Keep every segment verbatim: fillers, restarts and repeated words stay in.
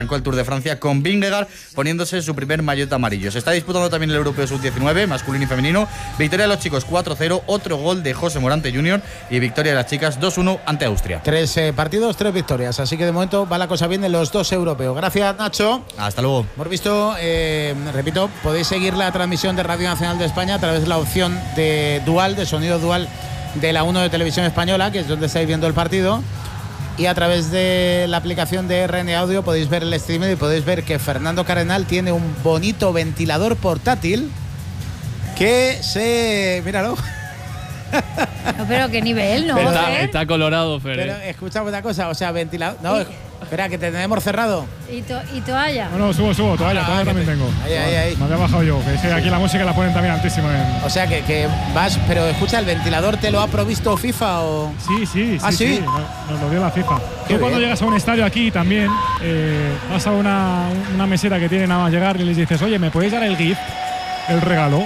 Arrancó el Tour de Francia con Vingegaard poniéndose su primer maillot amarillo. Se está disputando también el Europeo sub diecinueve, masculino y femenino. Victoria de los chicos cuatro cero, otro gol de José Morante junior y victoria de las chicas dos uno ante Austria. Tres eh, partidos, tres victorias, así que de momento va la cosa bien en los dos europeos. Gracias, Nacho. Hasta luego. Hemos visto, eh, repito, podéis seguir la transmisión de Radio Nacional de España a través de la opción de dual, de sonido dual de la uno de Televisión Española, que es donde estáis viendo el partido. Y a través de la aplicación de R N Audio podéis ver el streaming y podéis ver que Fernando Cardenal tiene un bonito ventilador portátil que se... míralo. No, pero qué nivel, ¿no? Pero Está, ¿Eh? está colorado, Fer. Pero escuchamos una cosa, o sea, ventilador... No, espera, que te tenemos cerrado. ¿Y, to y toalla? No, no, subo, subo, toalla, Ah, toalla que también te- tengo. ahí, ahí, ahí. Me había bajado yo, que es que aquí la música la ponen también altísima. En... O sea, que, que vas... Pero escucha, ¿el ventilador te lo ha provisto FIFA o...? Sí, sí, sí. ¿Ah, sí? sí, Nos, nos lo dio la FIFA. Qué Tú cuando bien. llegas a un estadio aquí también, eh, vas a una, una mesera que tiene nada más llegar y les dices, oye, ¿me podéis dar el gift, el regalo?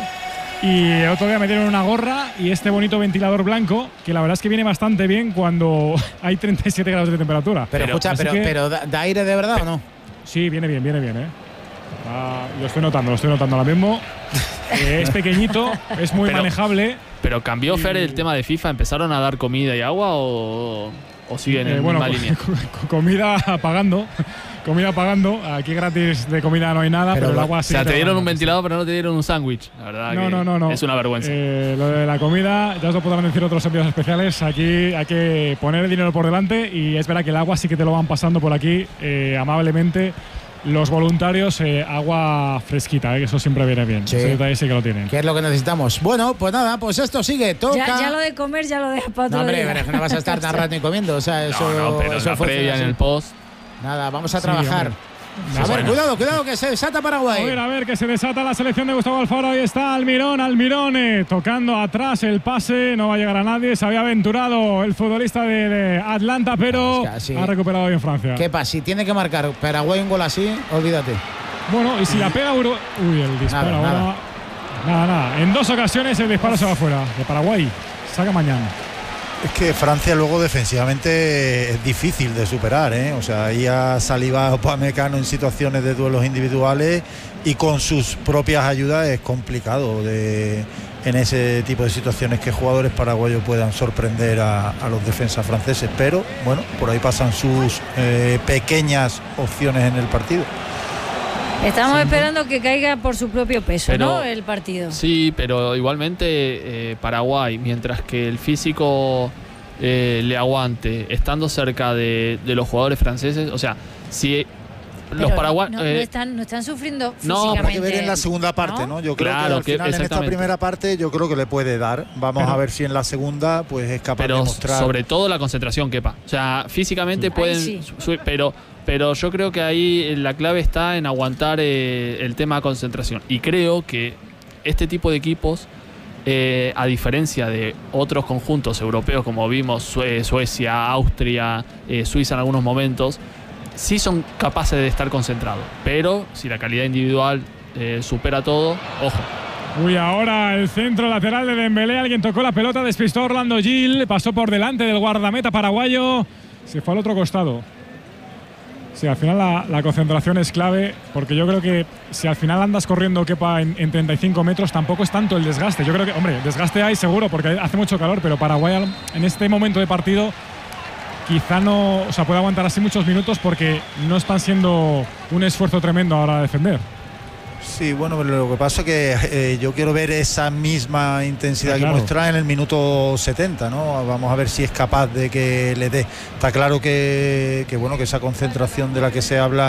Y el otro día me dieron una gorra y este bonito ventilador blanco, que la verdad es que viene bastante bien cuando hay treinta y siete grados de temperatura. Pero, escucha, así pero, que- pero ¿da, da aire de verdad o no? Sí, viene bien, viene bien, ¿eh? Ah, lo estoy notando, lo estoy notando ahora mismo. Eh, es pequeñito, es muy Pero- manejable. Pero cambió, Fer, el tema de FIFA. ¿Empezaron a dar comida y agua o, o siguen Eh, en bueno, la línea? co- comida pagando. Comida pagando. Aquí gratis de comida no hay nada, Pero pero, el lo- agua O sí. sea, te dieron dan. un ventilador, pero no te dieron un sándwich. La verdad No, que no, no, no. es una vergüenza. Eh, lo de la comida, ya os lo podrán decir otros envíos especiales. Aquí hay que poner el dinero por delante y es verdad que el agua sí que te lo van pasando por aquí eh, amablemente. Los voluntarios, eh, agua fresquita, eh, que eso siempre viene bien. Sí. Ese detalle sí que lo tienen. ¿Qué es lo que necesitamos? Bueno, pues nada, pues esto sigue. Toca... Ya, ya lo de comer ya lo deja para otro No, hombre, día. pero es que no vas a estar tan rato ni comiendo. O sea, eso, no, no, pero eso la funciona previa en así. el post. Nada, vamos a Sí, trabajar. hombre. a ver, bueno. cuidado, cuidado, que se desata A Paraguay. ver, a ver, que se desata la selección de Gustavo Alfaro. Ahí está Almirón, Almirón eh, tocando atrás el pase. No va a llegar a nadie. Se había aventurado el futbolista de, de Atlanta, pero Es que así- ha recuperado bien Francia. ¿Qué pasa? Si tiene que marcar Paraguay un gol así, olvídate. Bueno, y si la pega Uruguay. Uy, el disparo Nada, ahora. nada. Nada, nada. En dos ocasiones el disparo se va fuera. De Paraguay. Saca mañana. Es que Francia luego defensivamente es difícil de superar, ¿eh? O sea, ahí ha salivado Upamecano en situaciones de duelos individuales y con sus propias ayudas es complicado de, en ese tipo de situaciones que jugadores paraguayos puedan sorprender a, a los defensas franceses. Pero bueno, por ahí pasan sus eh, pequeñas opciones en el partido. Estamos esperando que caiga por su propio peso, Pero- ¿no? El partido. Sí, pero igualmente eh, Paraguay, mientras que el físico eh, le aguante, estando cerca de, de los jugadores franceses, o sea, si Pero los no- paraguayos... no, no están, no están sufriendo No, físicamente. Hay que ver en la segunda parte, ¿no? Yo creo Claro, que al que- final en esta exactamente. primera parte yo creo que le puede dar. Vamos Pero- a ver si en la segunda pues es capaz pero de mostrar. sobre todo la concentración, Kepa. O sea, físicamente Ahí pueden... sí. su- pero, pero yo creo que ahí la clave está en aguantar eh, el tema de concentración. Y creo que este tipo de equipos, eh, a diferencia de otros conjuntos europeos como vimos, Sue- Suecia, Austria, eh, Suiza en algunos momentos, sí son capaces de estar concentrados. Pero si la calidad individual eh, supera todo, ojo. Uy, ahora el centro lateral de Dembélé. Alguien tocó la pelota, despistó a Orlando Gil. Pasó por delante del guardameta paraguayo. Se fue al otro costado. Sí, al final la, la concentración es clave, porque yo creo que si al final andas corriendo Kepa en, en treinta y cinco metros, tampoco es tanto el desgaste. Yo creo que, hombre, desgaste hay seguro porque hace mucho calor, pero Paraguay al- en este momento de partido quizá no, o sea, puede aguantar así muchos minutos porque no están siendo un esfuerzo tremendo ahora a defender. Sí, bueno, pero lo que pasa es que eh, yo quiero ver esa misma intensidad Ah, claro. que muestra en el minuto setenta, ¿no? Vamos a ver si es capaz de que le dé. Está claro que, que bueno, que esa concentración de la que se habla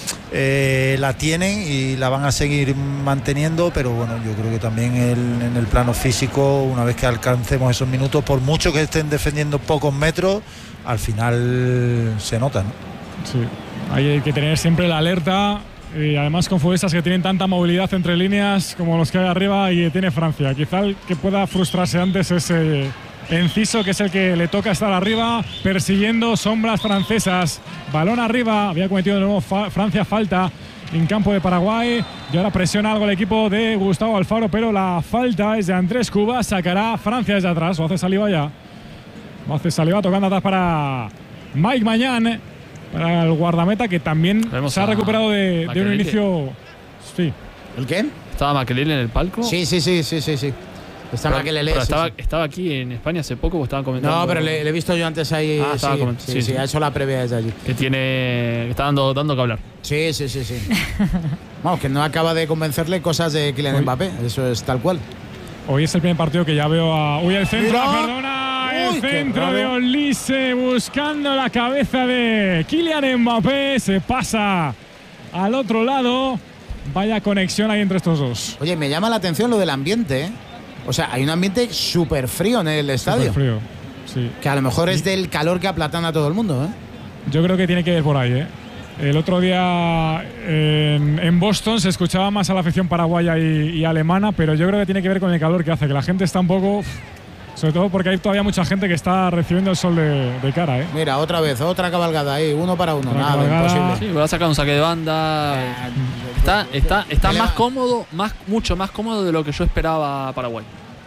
eh, la tienen y la van a seguir manteniendo, pero bueno, yo creo que también el- en el plano físico, una vez que alcancemos esos minutos, por mucho que estén defendiendo pocos metros, al final se nota, ¿no? Sí, hay que tener siempre la alerta. Y además con futbolistas que tienen tanta movilidad entre líneas como los que hay arriba y tiene Francia. Quizá el que pueda frustrarse antes es eh, Enciso, que es el que le toca estar arriba persiguiendo sombras francesas. Balón arriba, había cometido de nuevo fa- Francia falta en campo de Paraguay y ahora presiona algo el equipo de Gustavo Alfaro, pero la falta es de Andrés Cuba. Sacará Francia desde atrás, o hace saliva ya. O hace saliva tocando atrás para Mike Mañán. para el guardameta, que también Vemos se ha a recuperado de, de un Makelele. inicio. Sí. ¿El qué? ¿Estaba Makelele en el palco? Sí, sí, sí, sí, sí, sí. Está Pero- Makelele, pero sí, estaba, sí. estaba aquí en España hace poco, o estaban comentando. No, pero le, le he visto yo antes ahí. Ah, estaba sí, comentando. sí, Sí, sí, sí. ha hecho la previa desde allí. Que tiene. Que está dando, dando que hablar. Sí, sí, sí, sí. Vamos, que no acaba de convencerle cosas de Kylian Uy. Mbappé. Eso es tal cual. Hoy es el primer partido que ya veo a. Uy, el centro, Mira. perdona. Uy, El qué centro raro. de Olise buscando la cabeza de Kylian Mbappé. Se pasa al otro lado. Vaya conexión ahí entre estos dos. Oye, me llama la atención lo del ambiente, ¿eh? O sea, hay un ambiente súper frío en el estadio. Súper frío. Sí. Que a lo mejor es del calor que aplatana a todo el mundo, ¿eh? Yo creo que tiene que ir por ahí, ¿eh? El otro día en, en Boston se escuchaba más a la afición paraguaya y, y alemana, pero yo creo que tiene que ver con el calor que hace, que la gente está un poco. Sobre todo porque hay todavía mucha gente que está recibiendo el sol de, de cara, ¿eh? Mira, otra vez, otra cabalgada ahí, uno para uno. Otra Nada, cabalgada. imposible. Sí, va a sacar un saque de banda. Está, está, está Pelea. más cómodo, más, mucho más cómodo de lo que yo esperaba Paraguay.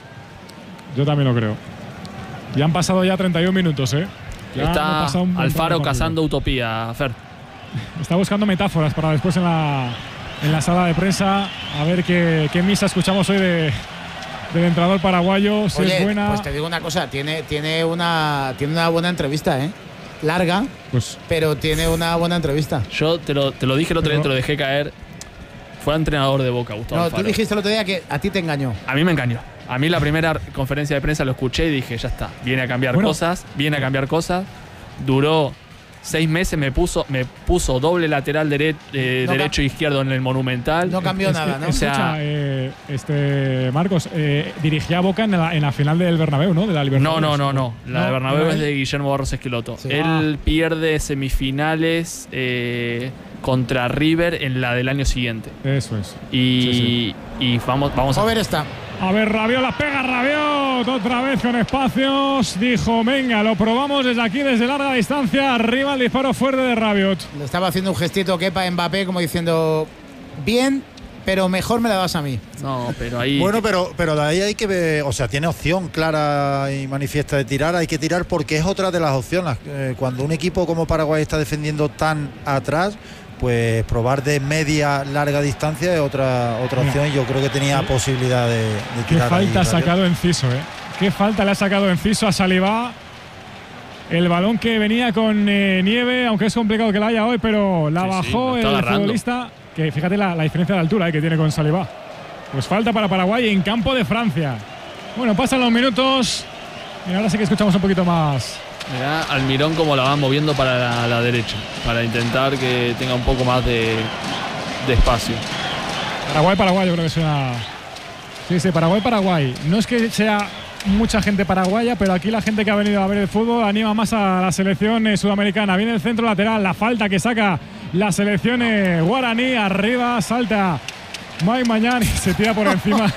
Yo también lo creo. Ya han pasado ya treinta y un minutos, ¿eh? Ya han Está pasado un montón de Alfaro partidos. cazando utopía, Fer. Está buscando metáforas para después en la, en la sala de prensa. A ver qué, qué misa escuchamos hoy de, del entrenador paraguayo. Si Oye, es buena. pues te digo una cosa, tiene, tiene, una, tiene una buena entrevista, ¿eh? Larga, Pues pero tiene una buena entrevista. Yo te lo, te lo dije el otro día, te lo dejé caer. Fue entrenador de Boca, Gustavo No, tú Alfaro. dijiste el otro día que a ti te engañó. A mí me engañó. A mí la primera conferencia de prensa lo escuché y dije, ya está, viene a cambiar Bueno. cosas, viene a cambiar cosas. Duró seis meses, me puso, me puso doble lateral dere- eh, No derecho e izquierdo en el Monumental. No cambió Es que, nada, ¿no? o sea- escucha, eh, este, Marcos, eh, dirigía a Boca en la, en la final del Bernabéu, ¿no? De la No, Libertadores. no, no, no. La de Bernabéu no, es de Guillermo Barros Esqueloto. Sí. Él pierde semifinales eh, contra River en la del año siguiente. Eso es. Y, Sí, y vamos, vamos A a ver esta. A ver, Rabiot la pega, Rabiot otra vez con espacios. Dijo, venga, lo probamos desde aquí, desde larga distancia. Arriba el disparo fuerte de Rabiot. Le estaba haciendo un gestito Kepa Mbappé como diciendo, bien, pero mejor me la das a mí. No, pero ahí. Bueno, pero, pero de ahí hay que ver, o sea, tiene opción clara y manifiesta de tirar, hay que tirar porque es otra de las opciones. Eh, cuando un equipo como Paraguay está defendiendo tan atrás, pues probar de media, larga distancia es otra, otra Mira. opción y yo creo que tenía posibilidad de, de Qué tirar. falta ahí, ha Rabiot. sacado Enciso, ¿eh? Qué falta le ha sacado Enciso a Saliba. El balón que venía con eh, nieve, aunque es complicado que la haya hoy, pero la Sí, sí, bajó lo está el agarrando. futbolista. Que fíjate la, la diferencia de altura eh, que tiene con Saliba. Pues falta para Paraguay en campo de Francia. Bueno, pasan los minutos y ahora sí que escuchamos un poquito más. Mirá Almirón como la va moviendo para la, la derecha. Para intentar que tenga un poco más de, de espacio. Paraguay, Paraguay, yo creo que sea. Sí, sí, Paraguay, Paraguay. No es que sea mucha gente paraguaya, pero aquí la gente que ha venido a ver el fútbol anima más a la selección eh, sudamericana. Viene el centro lateral, la falta que saca la selección eh, guaraní. Arriba salta Mike Mañán y se tira por encima.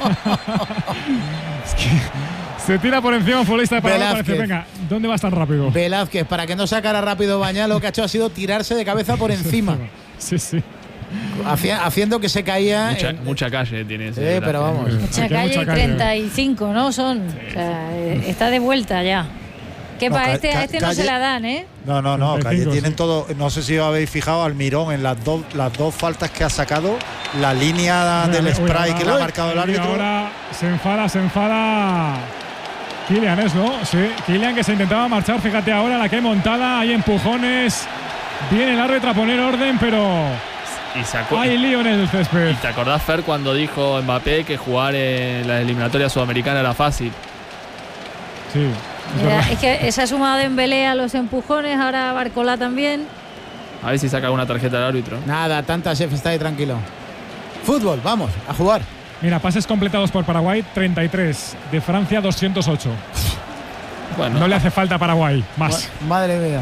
Es que se tira por encima un futbolista de Paraguay. Velázquez. Parece, venga, ¿dónde vas tan rápido? Velázquez, para que no sacara rápido Bañá, lo que ha hecho ha sido tirarse de cabeza por encima, Sí, sí. haci- haciendo que se caía. Mucha, en- mucha calle tiene ese. Sí, Velázquez. pero vamos. Mucha Aquí hay calle mucha y calle. treinta y cinco, ¿no? Son. O sea, eh, está de vuelta ya. Que No, para ca- este, ca- a este no calle- se la dan, ¿eh? No, no, no, treinta y Calle cinco, tienen sí. todo, no sé si os habéis fijado, Almirón en las dos, las dos faltas que ha sacado, la línea del Uy, spray ahora- que le ha uy, marcado el y árbitro. ahora se enfada, se enfada Kylian, ¿es, no? Sí, Kylian que se intentaba marchar, fíjate ahora la que hay montada, hay empujones, viene el árbitro a poner orden, pero Y sacó. hay lío en el césped. ¿Y te acordás, Fer, cuando dijo Mbappé que jugar en la eliminatoria sudamericana era fácil? Sí, es Mira, verdad. es que se ha sumado Dembélé a los empujones, ahora Barcola también. A ver si saca alguna tarjeta del árbitro. Nada, tanta chef, está ahí tranquilo. Fútbol, vamos, a jugar. Mira, pases completados por Paraguay, treinta y tres, de Francia doscientos ocho. Bueno, No le hace falta a Paraguay, más. Ma- Madre mía.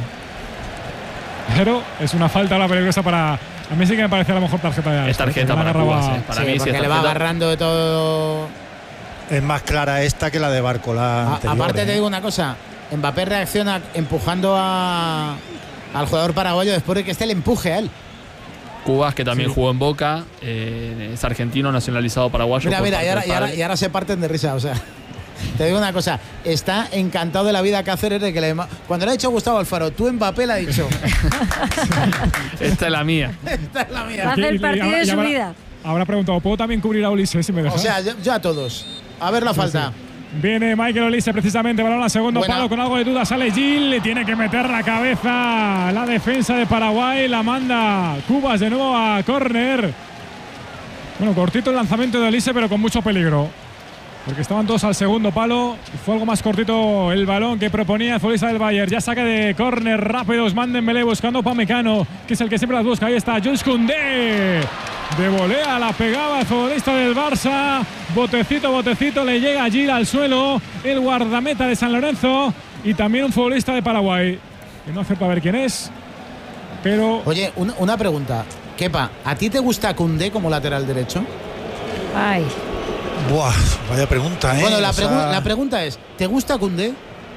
Pero es una falta ahora peligrosa para... A mí sí que me parece a lo mejor tarjeta de es tarjeta para Cuba, sí. Para Sí, mí sí porque es le va tarjeta. agarrando de todo. Es más clara esta que la de Barcola A- anterior. aparte ¿eh? te digo una cosa, Mbappé reacciona empujando a, al jugador paraguayo después de que este le empuje a él. Cubas, que también Sí. jugó en Boca, eh, es argentino nacionalizado paraguayo. Mira, por mira, parte y ahora, del y, ahora, padre. y ahora se parten de risa, o sea. te digo una cosa, está encantado de la vida Cáceres de que le, cuando le ha dicho Gustavo Alfaro, tú Mbappé le ha dicho. Esta es la mía. Esta es la mía. Va a hacer el Y- y- partido y de su habrá- vida. Habrá preguntado, ¿puedo también cubrir a Ulises si me dejas? O sea, yo, yo a todos. A ver la falta. Viene Michael Olise precisamente, balón al segundo Buena. palo con algo de duda, sale Gil, le tiene que meter la cabeza la defensa de Paraguay, la manda Cubas de nuevo a córner. Bueno, cortito el lanzamiento de Olise, pero con mucho peligro, porque estaban todos al segundo palo y fue algo más cortito el balón que proponía el futbolista del Bayern. Ya saca de córner rápido Ousmane Dembélé buscando a Upamecano, que es el que siempre las busca. Ahí está Jules Koundé. De volea la pegaba el futbolista del Barça. Botecito, botecito, le llega Gil al suelo. El guardameta de San Lorenzo. Y también un futbolista de Paraguay, que no acepta a ver quién es. Pero Oye, una, una pregunta. Kepa, ¿a ti te gusta Koundé como lateral derecho? Ay. Buah, vaya pregunta, ¿eh? Bueno, la, O sea, pregu- la pregunta es, ¿te gusta Koundé?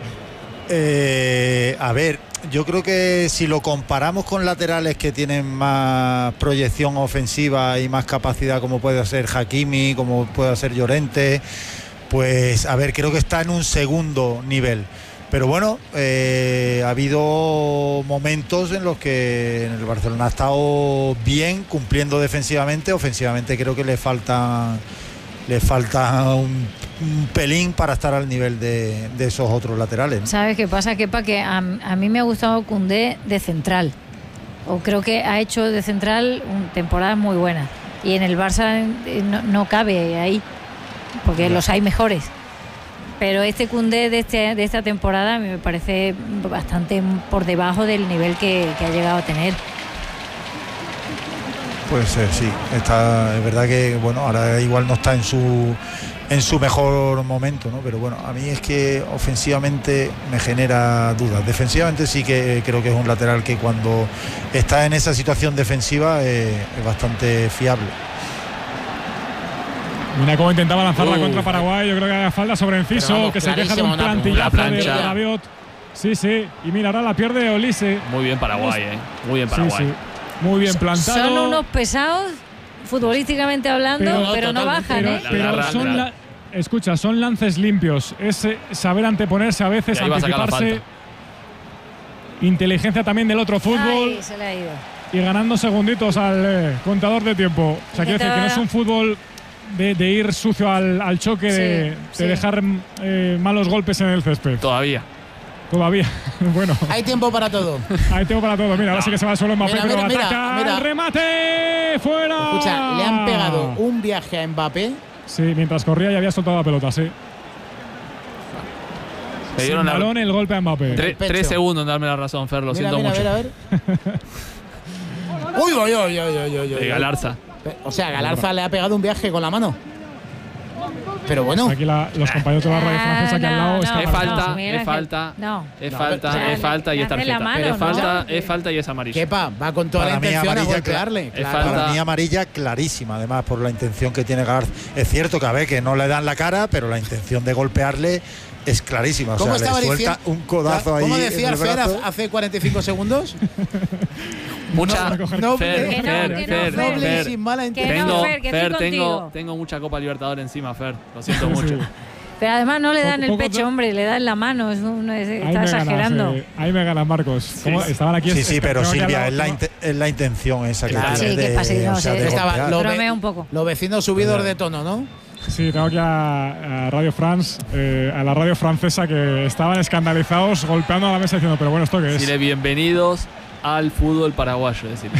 Eh, a ver, yo creo que si lo comparamos con laterales que tienen más proyección ofensiva y más capacidad, como puede ser Hakimi, como puede ser Llorente, pues a ver, creo que está en un segundo nivel. Pero bueno, eh, ha habido momentos en los que en el Barcelona ha estado bien cumpliendo defensivamente, ofensivamente creo que le falta le falta un, un pelín para estar al nivel de, de esos otros laterales, ¿no? ¿Sabes qué pasa, Kepa? Que a, a mí me ha gustado Koundé de central. O creo que ha hecho de central un, temporadas muy buenas. Y en el Barça eh, no, no cabe ahí, porque Ya. los hay mejores. Pero este Koundé de, este, de esta temporada a mí me parece bastante por debajo del nivel que, que ha llegado a tener. Puede ser, sí. Está, es verdad que bueno, ahora igual no está en su en su mejor momento, ¿no? Pero bueno, a mí es que ofensivamente me genera dudas. Defensivamente sí que creo que es un lateral que cuando está en esa situación defensiva eh, es bastante fiable. mira cómo intentaba lanzarla Uh. contra Paraguay. Yo creo que haga falta sobre Enciso, Pero vamos, que se queja de un clarísimo, una- plantillazo una de, plancha. de Rabiot. Sí, sí. Y mira, ahora la pierde Olise. Muy bien Paraguay, ¿eh? Muy bien Sí, Paraguay. sí. Muy bien plantado. Son unos pesados, futbolísticamente hablando, Pero- pero, no totalmente, bajan, Pero, ¿eh? La pero agarra, son la- la- escucha, son lances limpios. Es eh, saber anteponerse a veces, Y ahí va a sacar la anticiparse. falta. Inteligencia también del otro fútbol. Ay, se le ha ido. Y ganando segunditos al eh, contador de tiempo. O sea, quiero decir que no es un fútbol de, de ir sucio al, al choque, Sí, de, de sí. dejar eh, malos golpes en el césped. Todavía. Todavía. Bueno, Hay tiempo para todo. ahí tengo para todo. Mira, ahora sí que se va al suelo Mbappé, Mira, pero mira, mira, ataca. mira. ¡El remate! ¡Fuera! Escucha, le han pegado un viaje a Mbappé. Sí, mientras corría y había soltado la pelota, sí. Me Sin dieron la- balón, el golpe a Mbappé. Tre- pecho. tres segundos en darme la razón, Fer, lo Mira, siento mira, mucho. a ver, a ver. Uy, uy, uy, uy, uy, uy, De uy. Galarza. O sea, Galarza le ha pegado un viaje con la mano. Pero bueno, Aquí la- los compañeros de la radio francesa aquí al lado no, están Es no, falta, no, Miguel es Ángel. falta. No. Es No, falta, pero- es falta y Le es hace la tarjeta. mano, es ¿no? falta, es falta y es amarilla. Kepa va con toda Para la mí intención a amarilla, golpearle. Es Claro. falta. Para mí amarilla clarísima, además, por la intención que tiene Garza. Es cierto que a ver que no le dan la cara, pero la intención de golpearle es clarísima. O ¿Cómo sea, estaba le suelta diciendo? un codazo ahí. ¿Cómo en decía el el Fer brazo. hace cuarenta y cinco segundos? Mucha. no, Fer, que no, Fer, que no, Fer, Fer. Doble y Fer. sin mala Que intención. no, Tengo, Fer, que estoy Fer, tengo, contigo. tengo mucha Copa Libertadores encima, Fer. Lo siento Sí, mucho. sí. Pero además no le dan Poco- el poco pecho, de- hombre, le da en la mano. Es un- es- Ahí está me ganas, exagerando. eh, ahí me ganas, Marcos. ¿Cómo? Estaban aquí. Sí, sí, es- pero tengo aquí al Silvia, lado- es la, tengo- inte- es la intención esa que Claro. tiene Sí, que de, pasa, no o sea, sé, de Estaba- golpear. lo ve- Bromea un poco. Los vecinos subidos de tono, ¿no? Sí, tengo aquí a, a Radio France, eh, a la radio francesa, que estaban escandalizados golpeando a la mesa diciendo, pero bueno, ¿esto qué es? Decirle bienvenidos al fútbol paraguayo. Decirle.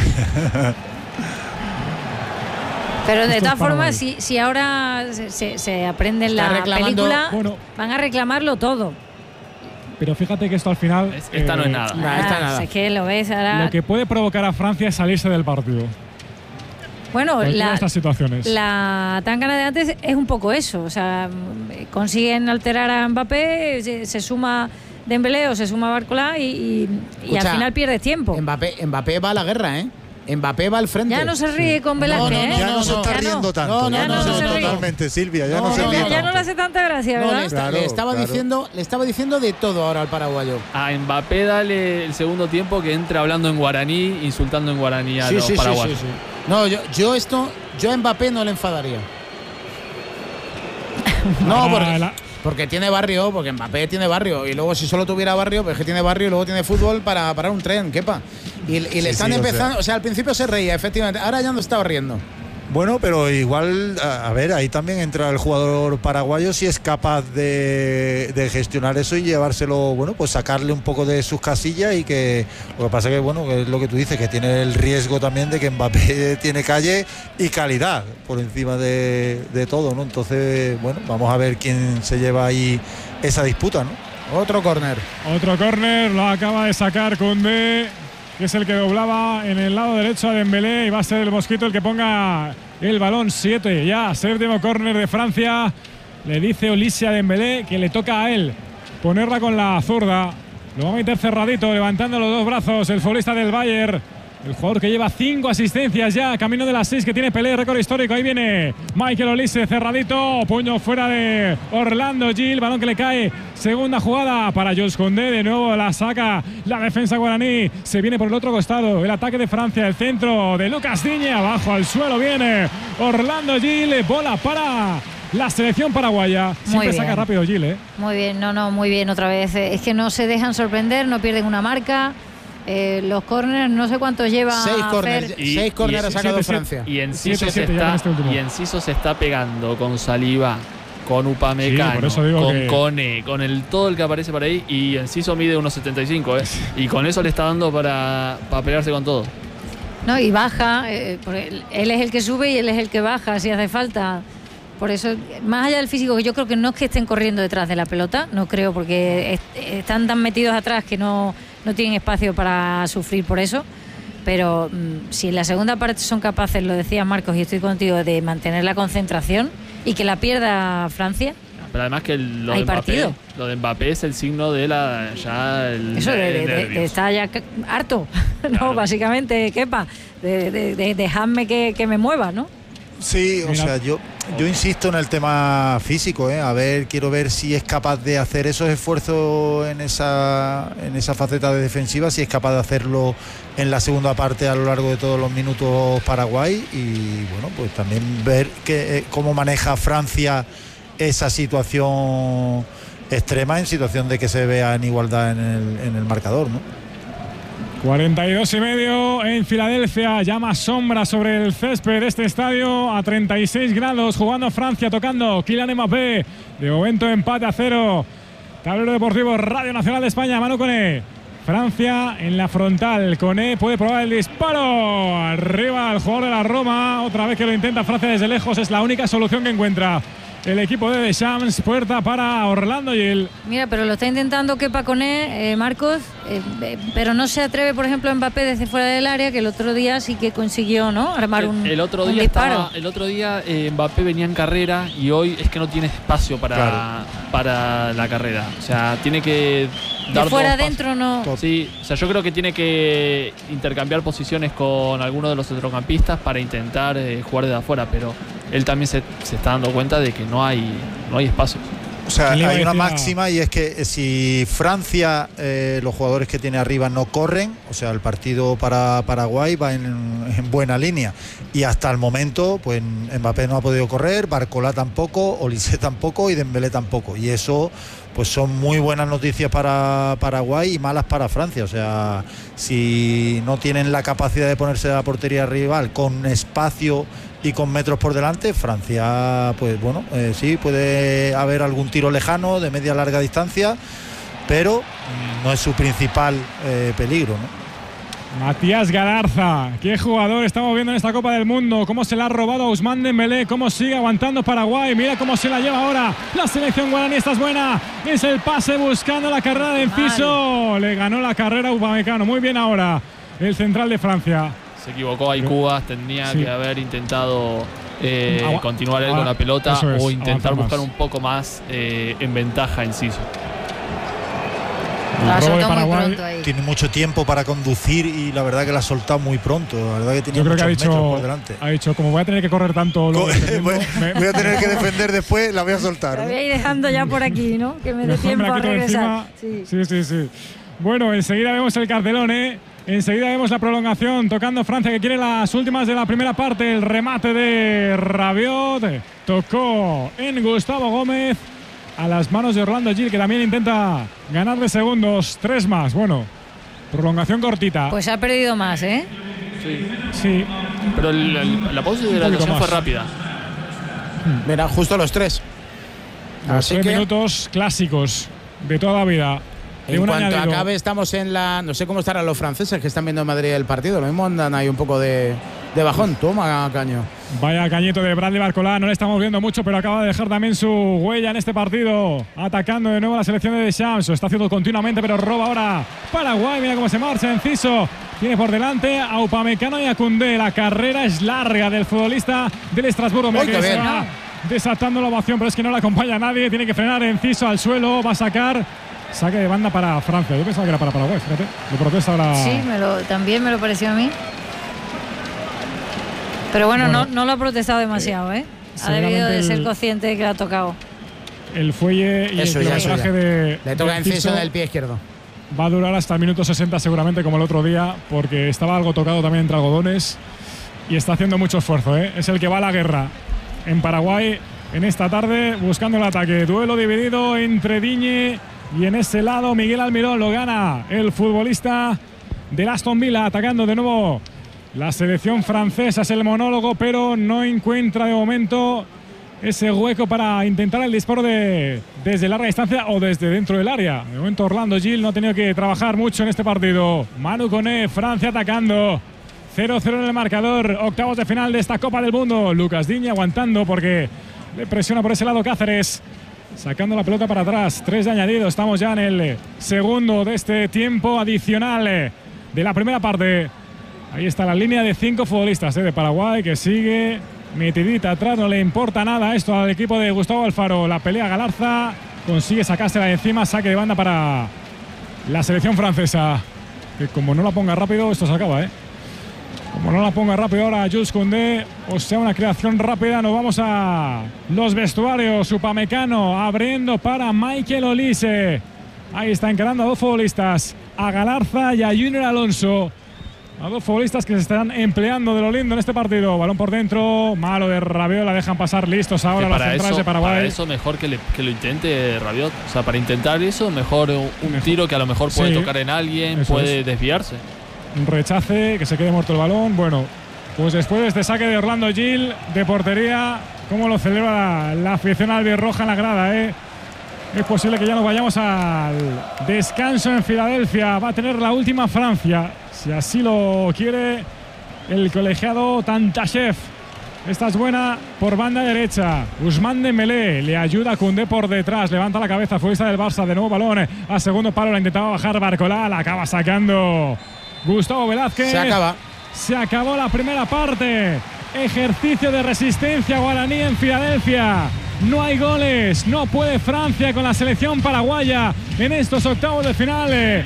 Pero de Esto es todas formas, Paraguay. si, si ahora se, se, se aprende en Está la reclamando- película, Bueno, van a reclamarlo todo. pero fíjate que esto al final. Es- esta no es nada. Nah, está Ah, nada. Es que lo ves ahora. Lo que puede provocar a Francia es salirse del partido. Bueno, Cualquiera de la, estas situaciones. la tangana de antes es un poco eso. O sea, consiguen alterar a Mbappé, se, se suma Dembélé o se suma Barcola y, y, y al Escucha, final pierdes tiempo. Mbappé, Mbappé va a la guerra, ¿eh? Mbappé va al frente. Ya no se ríe con Velázquez, no, ¿eh? no, Ya no, se está ya riendo no. tanto. No, no, ya no, no, no se se ríe. totalmente, Silvia. Ya No, no, se no, ríe Ya, ya no tanto. le hace tanta gracia, No, ¿verdad? le, esta- Claro, le estaba claro. diciendo, le estaba diciendo de todo ahora al paraguayo. A Mbappé dale el segundo tiempo que entre hablando en guaraní, insultando en guaraní a los paraguayos. No, yo, yo esto, yo a Mbappé no le enfadaría. No, Ah, porque la- porque tiene barrio, porque Mbappé tiene barrio, y luego si solo tuviera barrio, pues es que tiene barrio y luego tiene fútbol para parar un tren, quepa. Y, y le sí, están sí, empezando, o sea, o sea, al principio se reía, efectivamente, ahora ya no estaba riendo. Bueno, pero igual, a, a ver, ahí también entra el jugador paraguayo si es capaz de, de gestionar eso y llevárselo, bueno, pues sacarle un poco de sus casillas y que lo que pasa que, bueno, que es lo que tú dices, que tiene el riesgo también de que Mbappé tiene calle y calidad por encima de, de todo, ¿no? Entonces, bueno, vamos a ver quién se lleva ahí esa disputa, ¿no? Otro córner. Otro córner, lo acaba de sacar Koundé, que es el que doblaba en el lado derecho a Dembélé, y va a ser el Mosquito el que ponga el balón. Siete ya, séptimo córner de Francia. Le dice Olise a Dembélé que le toca a él ponerla con la zurda. Lo va a meter cerradito, levantando los dos brazos el futbolista del Bayern. El jugador que lleva cinco asistencias ya, camino de las seis que tiene Pelé, récord histórico. Ahí viene Michael Olise, cerradito, puño fuera de Orlando Gil, balón que le cae. Segunda jugada para Jules Koundé, de nuevo la saca la defensa guaraní. Se viene por el otro costado, el ataque de Francia, el centro de Lucas Digne, abajo al suelo viene Orlando Gil, bola para la selección paraguaya. Siempre saca rápido Gil, ¿eh? Muy bien, no, no, muy bien otra vez. Es que no se dejan sorprender, no pierden una marca. Eh, los córneres, no sé cuántos lleva. Seis córneres, seis córneres ha sacado siete, Francia. Y Enciso se está, este y Enciso se está pegando con Saliba, con Upamecano, sí, con que... Kone, con el todo el que aparece por ahí. Y Enciso mide uno setenta y cinco, ¿eh? Y con eso le está dando para, para pelearse con todo. No, y baja, eh, él, él es el que sube y él es el que baja si hace falta. Por eso, más allá del físico, que yo creo que no es que estén corriendo detrás de la pelota, no creo, porque est están tan metidos atrás que no, no tienen espacio para sufrir por eso. Pero mmm, si en la segunda parte son capaces, lo decía Marcos y estoy contigo, de mantener la concentración y que la pierda Francia. Pero además que lo hay de, Mbappé, partido. lo de Mbappé es el signo de la ya el, eso de, el de, de estar ya harto, claro. No, básicamente, quepa, de, de, de dejarme que, que me mueva, ¿no? Sí, o sea, yo, yo insisto en el tema físico, ¿eh? A ver, quiero ver si es capaz de hacer esos esfuerzos en esa, en esa faceta de defensiva, si es capaz de hacerlo en la segunda parte a lo largo de todos los minutos Paraguay, y bueno, pues también ver que, eh, cómo maneja Francia esa situación extrema, en situación de que se vea en igualdad en el, en el marcador, ¿no? cuarenta y dos y medio en Filadelfia, ya más sombra sobre el césped de este estadio, a treinta y seis grados, jugando Francia, tocando Kylian Mbappé, de momento empate a cero. Tablero Deportivo, Radio Nacional de España, Manu Koné. Francia en la frontal, Koné puede probar el disparo, arriba el jugador de la Roma, otra vez que lo intenta Francia desde lejos, es la única solución que encuentra el equipo de Deschamps. Puerta para Orlando Gil. Mira, pero lo está intentando Kepa Koné, eh, Marcos, eh, eh, pero no se atreve, por ejemplo, Mbappé desde fuera del área, que el otro día sí que consiguió, ¿no?, armar un, el otro un día disparo. Estaba, el otro día eh, Mbappé venía en carrera y hoy es que no tiene espacio para, claro. para la carrera. O sea, tiene que dar de fuera dos adentro no. Sí, o sea, yo creo que tiene que intercambiar posiciones con alguno de los centrocampistas para intentar eh, jugar desde afuera, pero él también se, se está dando cuenta de que no hay, no hay espacio. O sea, hay una máxima, y es que si Francia, eh, los jugadores que tiene arriba no corren, o sea, el partido para Paraguay va en, en buena línea. Y hasta el momento, pues Mbappé no ha podido correr, Barcola tampoco, Olise tampoco y Dembélé tampoco. Y eso, pues son muy buenas noticias para Paraguay y malas para Francia. O sea, si no tienen la capacidad de ponerse a la portería rival con espacio y con metros por delante, Francia, pues bueno, eh, sí, puede haber algún tiro lejano de media larga distancia, pero no es su principal eh, peligro, ¿no? Matías Galarza, qué jugador estamos viendo en esta Copa del Mundo, cómo se la ha robado a Ousmane Dembélé, cómo sigue aguantando Paraguay, mira cómo se la lleva ahora la selección guaraní. Esta es buena, es el pase buscando la carrera de Enciso, le ganó la carrera a Upamecano, muy bien ahora el central de Francia. Se equivocó, hay Cubas, tendría sí. que haber intentado eh, Agua, continuar él agua, con la pelota es, o intentar buscar más. un poco más eh, en ventaja Enciso. Paraguay tiene mucho tiempo para conducir y la verdad que la ha soltado muy pronto. La verdad que tenía Yo creo que ha muchos dicho, metros por delante. Ha dicho, como voy a tener que correr tanto, lo voy, me, voy a tener que defender después, la voy a soltar. La voy a ir dejando ya por aquí, ¿no? Que me dé tiempo a regresar. Sí. sí, sí, sí. Bueno, enseguida vemos el cartelón, ¿eh? Enseguida vemos la prolongación, tocando Francia, que quiere las últimas de la primera parte. El remate de Rabiot tocó en Gustavo Gómez a las manos de Orlando Gil, que también intenta ganar de segundos. Tres más. Bueno, prolongación cortita. Pues ha perdido más, ¿eh? Sí. Sí. Pero la, la pausa de hidratación fue rápida. Verá, justo los tres. Los Así tres que, minutos clásicos de toda la vida. De en un cuanto añadido. acabe, estamos en la. No sé cómo estarán los franceses que están viendo en Madrid el partido. Lo mismo andan ahí un poco de, de bajón. Toma, Caño. Vaya cañito de Bradley Barcola, no le estamos viendo mucho, pero acaba de dejar también su huella en este partido. Atacando de nuevo la selección de Deschamps, lo está haciendo continuamente, pero roba ahora Paraguay. Mira cómo se marcha Enciso. Tiene por delante a Upamecano y a Koundé. La carrera es larga del futbolista del Estrasburgo. Mira Uy, que qué se bien. va desatando la ovación, pero es que no le acompaña a nadie. Tiene que frenar Enciso al suelo, va a sacar saque de banda para Francia. Yo pensaba que era para Paraguay, fíjate. Le protesta ahora. Sí, me lo, también me lo pareció a mí. Pero bueno, Bueno, no, no lo ha protestado demasiado, ¿eh? Ha debido de ser consciente de que le ha tocado. El fuelle y Eso el ya, eso kilometraje ya. de. Le toca de Enciso Enciso del pie izquierdo. va a durar hasta el minuto sesenta seguramente, como el otro día, porque estaba algo tocado también entre algodones y está haciendo mucho esfuerzo, ¿eh? Es el que va a la guerra en Paraguay en esta tarde, buscando el ataque. Duelo dividido entre Digne y en ese lado Miguel Almirón. Lo gana el futbolista del Aston Villa, atacando de nuevo la selección francesa. Es el monólogo, pero no encuentra de momento ese hueco para intentar el disparo de, desde larga distancia o desde dentro del área. De momento Orlando Gil no ha tenido que trabajar mucho en este partido. Manu Koné, Francia atacando. cero cero en el marcador. Octavos de final de esta Copa del Mundo. Lucas Digne aguantando porque le presiona por ese lado Cáceres. Sacando la pelota para atrás. Tres de añadido. Estamos ya en el segundo de este tiempo adicional de la primera parte. Ahí está la línea de cinco futbolistas ¿eh? de Paraguay, que sigue metidita atrás. No le importa nada esto al equipo de Gustavo Alfaro. La pelea Galarza. Consigue sacársela de encima. Saque de banda para la selección francesa. Que como no la ponga rápido, esto se acaba, ¿eh? Como no la ponga rápido ahora Jules Koundé, o sea, una creación rápida. Nos vamos a los vestuarios. Upamecano abriendo para Michael Olise. Ahí está encarando a dos futbolistas, a Galarza y a Junior Alonso. A dos futbolistas que se están empleando de lo lindo en este partido. Balón por dentro, malo de Rabiot, la dejan pasar listos ahora Que las para centrales eso, de Paraguay. para eso mejor que, le- que lo intente Rabiot. O sea, para intentar eso, mejor un, un Mejor. tiro que a lo mejor puede Sí, tocar en alguien, eso puede es. desviarse. Un rechace, que se quede muerto el balón. Bueno, pues después de este saque de Orlando Gil de portería, cómo lo celebra la, la afición albirroja en la grada, ¿eh? Es posible que ya nos vayamos al descanso en Filadelfia. Va a tener la última Francia, si así lo quiere el colegiado Tantashev. Esta es buena por banda derecha. Ousmane Dembélé le ayuda a Koundé por detrás. Levanta la cabeza, futbolista del Barça. De nuevo balón a segundo palo. La intentaba bajar Barcola. La acaba sacando Gustavo Velázquez. Se acaba. Se acabó la primera parte. Ejercicio de resistencia guaraní en Filadelfia. No hay goles. No puede Francia con la selección paraguaya en estos octavos de final.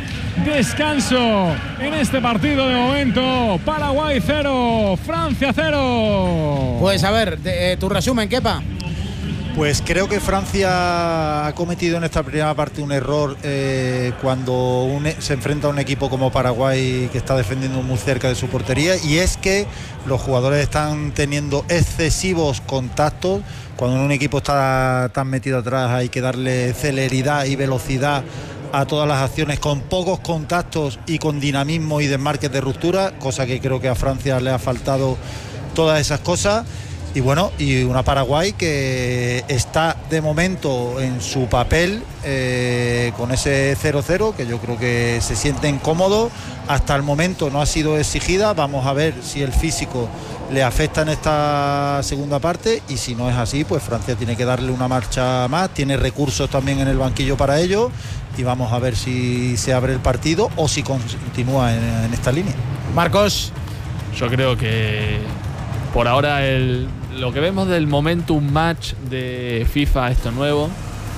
Descanso en este partido de momento. Paraguay cero, Francia cero. Pues a ver, de, eh, tu resumen, Kepa. Pues creo que Francia ha cometido en esta primera parte un error eh, cuando un, se enfrenta a un equipo como Paraguay que está defendiendo muy cerca de su portería, y es que los jugadores están teniendo excesivos contactos. Cuando un equipo está tan metido atrás hay que darle celeridad y velocidad a todas las acciones con pocos contactos y con dinamismo y desmarques de ruptura, cosa que creo que a Francia le ha faltado todas esas cosas. Y bueno, y una Paraguay que está de momento en su papel eh, con ese cero cero, que yo creo que se sienten cómodos. Hasta el momento no ha sido exigida. Vamos a ver si el físico le afecta en esta segunda parte, y si no es así, pues Francia tiene que darle una marcha más. Tiene recursos también en el banquillo para ello, y vamos a ver si se abre el partido o si continúa en, en esta línea. Marcos. Yo creo que por ahora el, lo que vemos del Momentum Match de FIFA, esto nuevo,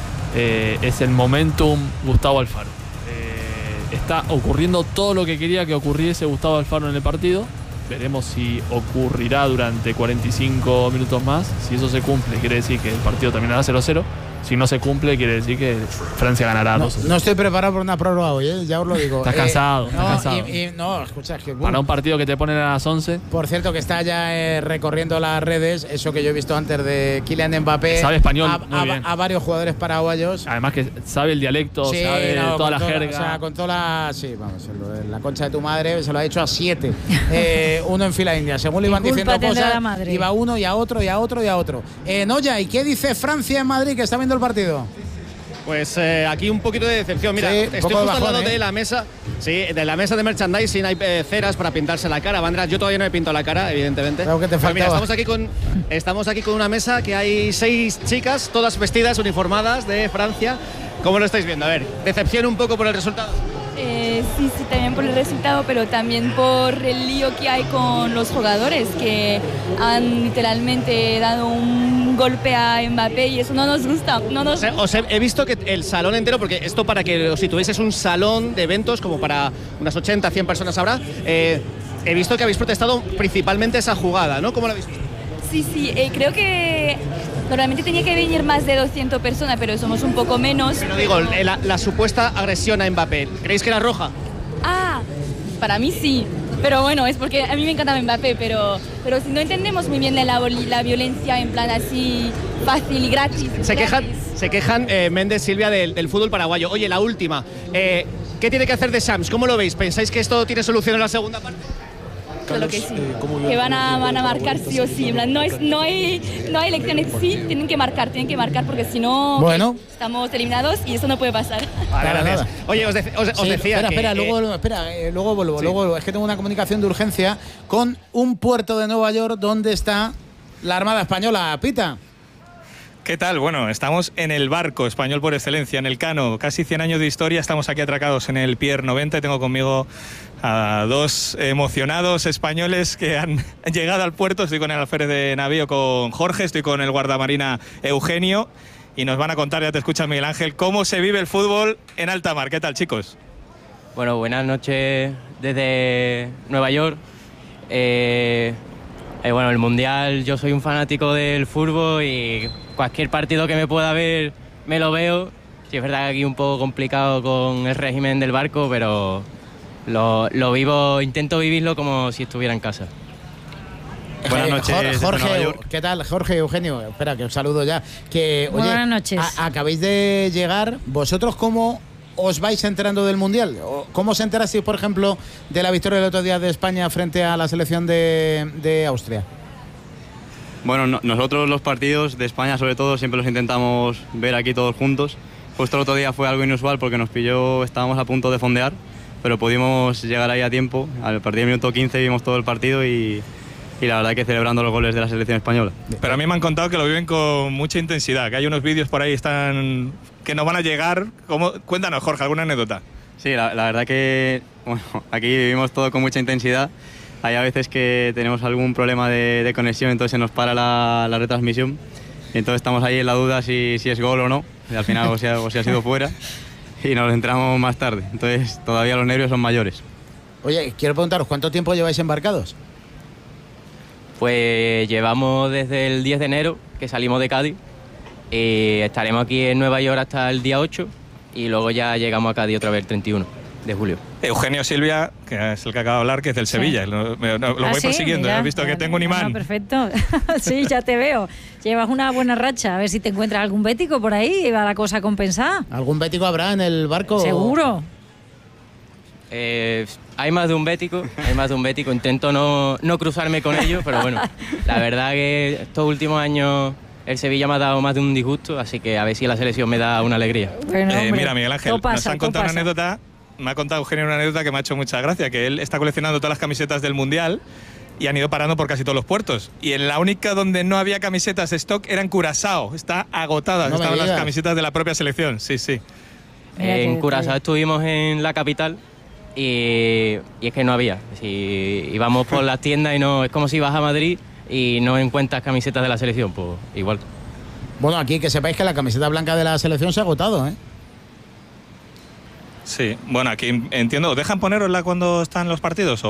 eh, es el Momentum Gustavo Alfaro. Eh, está ocurriendo todo lo que quería que ocurriese Gustavo Alfaro en el partido. Veremos si ocurrirá durante cuarenta y cinco minutos más. Si eso se cumple, quiere decir que el partido terminará cero cero. Si no se cumple, quiere decir que Francia ganará No, dos. no estoy preparado por una prórroga hoy, ¿eh? Ya os lo digo. Estás Eh, cansado, estás no, cansado. y- y- no, escucha, es que... Para un partido que te ponen a las once. Por cierto, que está ya eh, recorriendo las redes, eso que yo he visto antes de Kylian Mbappé. Sabe español, a, muy a- bien. a varios jugadores paraguayos. Además que sabe el dialecto, Sí, sabe no, toda con la toda- jerga. O sea, con toda la. Sí, vamos, lo de la concha de tu madre se lo ha hecho a siete. Eh, uno en fila india. Según le iban ¿Qué diciendo culpa tendrá cosas, la madre? iba uno y a otro y a otro y a otro. Eh, Noya, ¿y qué dice Francia en Madrid que está viendo el partido? Pues eh, aquí un poquito de decepción. Mira, Sí, un estoy poco justo de al bajón, lado ¿eh? de la mesa. Sí, de la mesa de merchandising hay eh, ceras para pintarse la cara, banderas. Yo todavía no he pintado la cara, evidentemente. Creo que te Pero mira, faltaba. estamos aquí con estamos aquí con una mesa que hay seis chicas, todas vestidas, uniformadas de Francia. ¿Cómo lo estáis viendo? A ver, decepción un poco por el resultado. Eh, sí, sí, también por el resultado, pero también por el lío que hay con los jugadores que han literalmente dado un golpe a Mbappé y eso no nos gusta. No nos... Os he, os he- he visto que el salón entero, porque esto para que os situéis es un salón de eventos como para unas ochenta, cien personas habrá. Eh, he visto que habéis protestado principalmente esa jugada, ¿no? ¿Cómo lo habéis visto? Sí, sí, eh, creo que normalmente tenía que venir más de doscientas personas, pero somos un poco menos. Pero digo, la, la supuesta agresión a Mbappé, ¿creéis que era roja? Ah, para mí sí. Pero bueno, es porque a mí me encanta Mbappé, pero, pero si no entendemos muy bien la, la violencia en plan así fácil y gratis. Se quejan, gratis. se quejan eh, Méndez, Silvia, del, del fútbol paraguayo. Oye, la última. Eh, ¿Qué tiene que hacer de Shams? ¿Cómo lo veis? ¿Pensáis que esto tiene solución en la segunda parte? Claro que sí. Que van a, van a marcar sí o sí. En plan, no, es, no, hay, no hay elecciones, sí, tienen que marcar, tienen que marcar porque si no Bueno. estamos eliminados y eso no puede pasar. Vale, Nada, gracias. nada. Oye, os, dec- os- os Sí, decía espera, que, espera, eh, luego, vuelvo, espera eh, luego vuelvo, sí. luego vuelvo. Es que tengo una comunicación de urgencia con un puerto de Nueva York donde está la Armada Española. Pita. ¿Qué tal? Bueno, estamos en el barco español por excelencia, en el Cano. Casi cien años de historia, estamos aquí atracados en el Pier noventa y tengo conmigo a dos emocionados españoles que han llegado al puerto. Estoy con el alférez de navío, con Jorge, estoy con el guardamarina Eugenio y nos van a contar, ya te escucha Miguel Ángel, cómo se vive el fútbol en alta mar. ¿Qué tal, chicos? Bueno, buenas noches desde Nueva York. Eh, eh, bueno, el Mundial, yo soy un fanático del fútbol y cualquier partido que me pueda ver me lo veo. Sí, es verdad que aquí un poco complicado con el régimen del barco, pero lo, lo vivo, intento vivirlo como si estuviera en casa. Buenas Eh, noches, Jor- desde Jorge, Nueva York. ¿qué tal? Jorge, Eugenio, espera, que os saludo ya. Que, oye, Buenas noches. a- acabáis de llegar. ¿Vosotros cómo os vais enterando del Mundial? ¿O ¿Cómo os enterasteis, por ejemplo, de la victoria del otro día de España frente a la selección de, de Austria? Bueno, no- nosotros los partidos de España sobre todo siempre los intentamos ver aquí todos juntos. Justo el otro día fue algo inusual porque nos pilló, estábamos a punto de fondear, pero pudimos llegar ahí a tiempo. Al partir del minuto quince vimos todo el partido y, y la verdad que celebrando los goles de la selección española. Pero a mí me han contado que lo viven con mucha intensidad, que hay unos vídeos por ahí están que nos van a llegar. ¿Cómo? Cuéntanos, Jorge, alguna anécdota. Sí, la, la verdad que bueno, aquí vivimos todo con mucha intensidad. Hay a veces que tenemos algún problema de, de conexión, entonces se nos para la, la retransmisión. Y entonces estamos ahí en la duda si, si es gol o no. Y al final o si, ha, o si ha sido fuera. Y nos enteramos más tarde. Entonces todavía los nervios son mayores. Oye, quiero preguntaros, ¿cuánto tiempo lleváis embarcados? Pues llevamos desde el diez de enero, que salimos de Cádiz, y estaremos aquí en Nueva York hasta el día ocho, y luego ya llegamos a Cádiz otra vez el treinta y uno de julio. Eugenio Silvia, que es el que acaba de hablar, que es del Sevilla. Lo, me- lo Ah, voy sí, persiguiendo, mira, he visto ya, que tengo un no, imán. no, perfecto. Sí, ya te veo. Llevas una buena racha. A ver si te encuentras algún bético por ahí y va la cosa compensada. ¿Algún bético habrá en el barco? Seguro. Eh, hay más de un bético, hay más de un bético. Intento no, no cruzarme con ellos, pero bueno, la verdad que estos últimos años el Sevilla me ha dado más de un disgusto, así que a ver si la selección me da una alegría. Bueno, Eh, hombre, mira, Miguel Ángel, todo pasa, nos han todo contado una pasa. anécdota. Me ha contado Eugenio una anécdota que me ha hecho mucha gracia, que él está coleccionando todas las camisetas del Mundial y han ido parando por casi todos los puertos. Y en la única donde no había camisetas de stock era en Curazao. Está agotada, No me estaban las digas. camisetas de la propia selección. Sí, sí. Mira En que- Curazao estuvimos en la capital y, y es que no había. Si íbamos por las tiendas y no, es como si vas a Madrid y no encuentras camisetas de la selección, pues igual. Bueno, aquí que sepáis que la camiseta blanca de la selección se ha agotado, ¿eh? Sí, bueno, aquí entiendo. ¿Dejan ponerosla cuando están los partidos o...?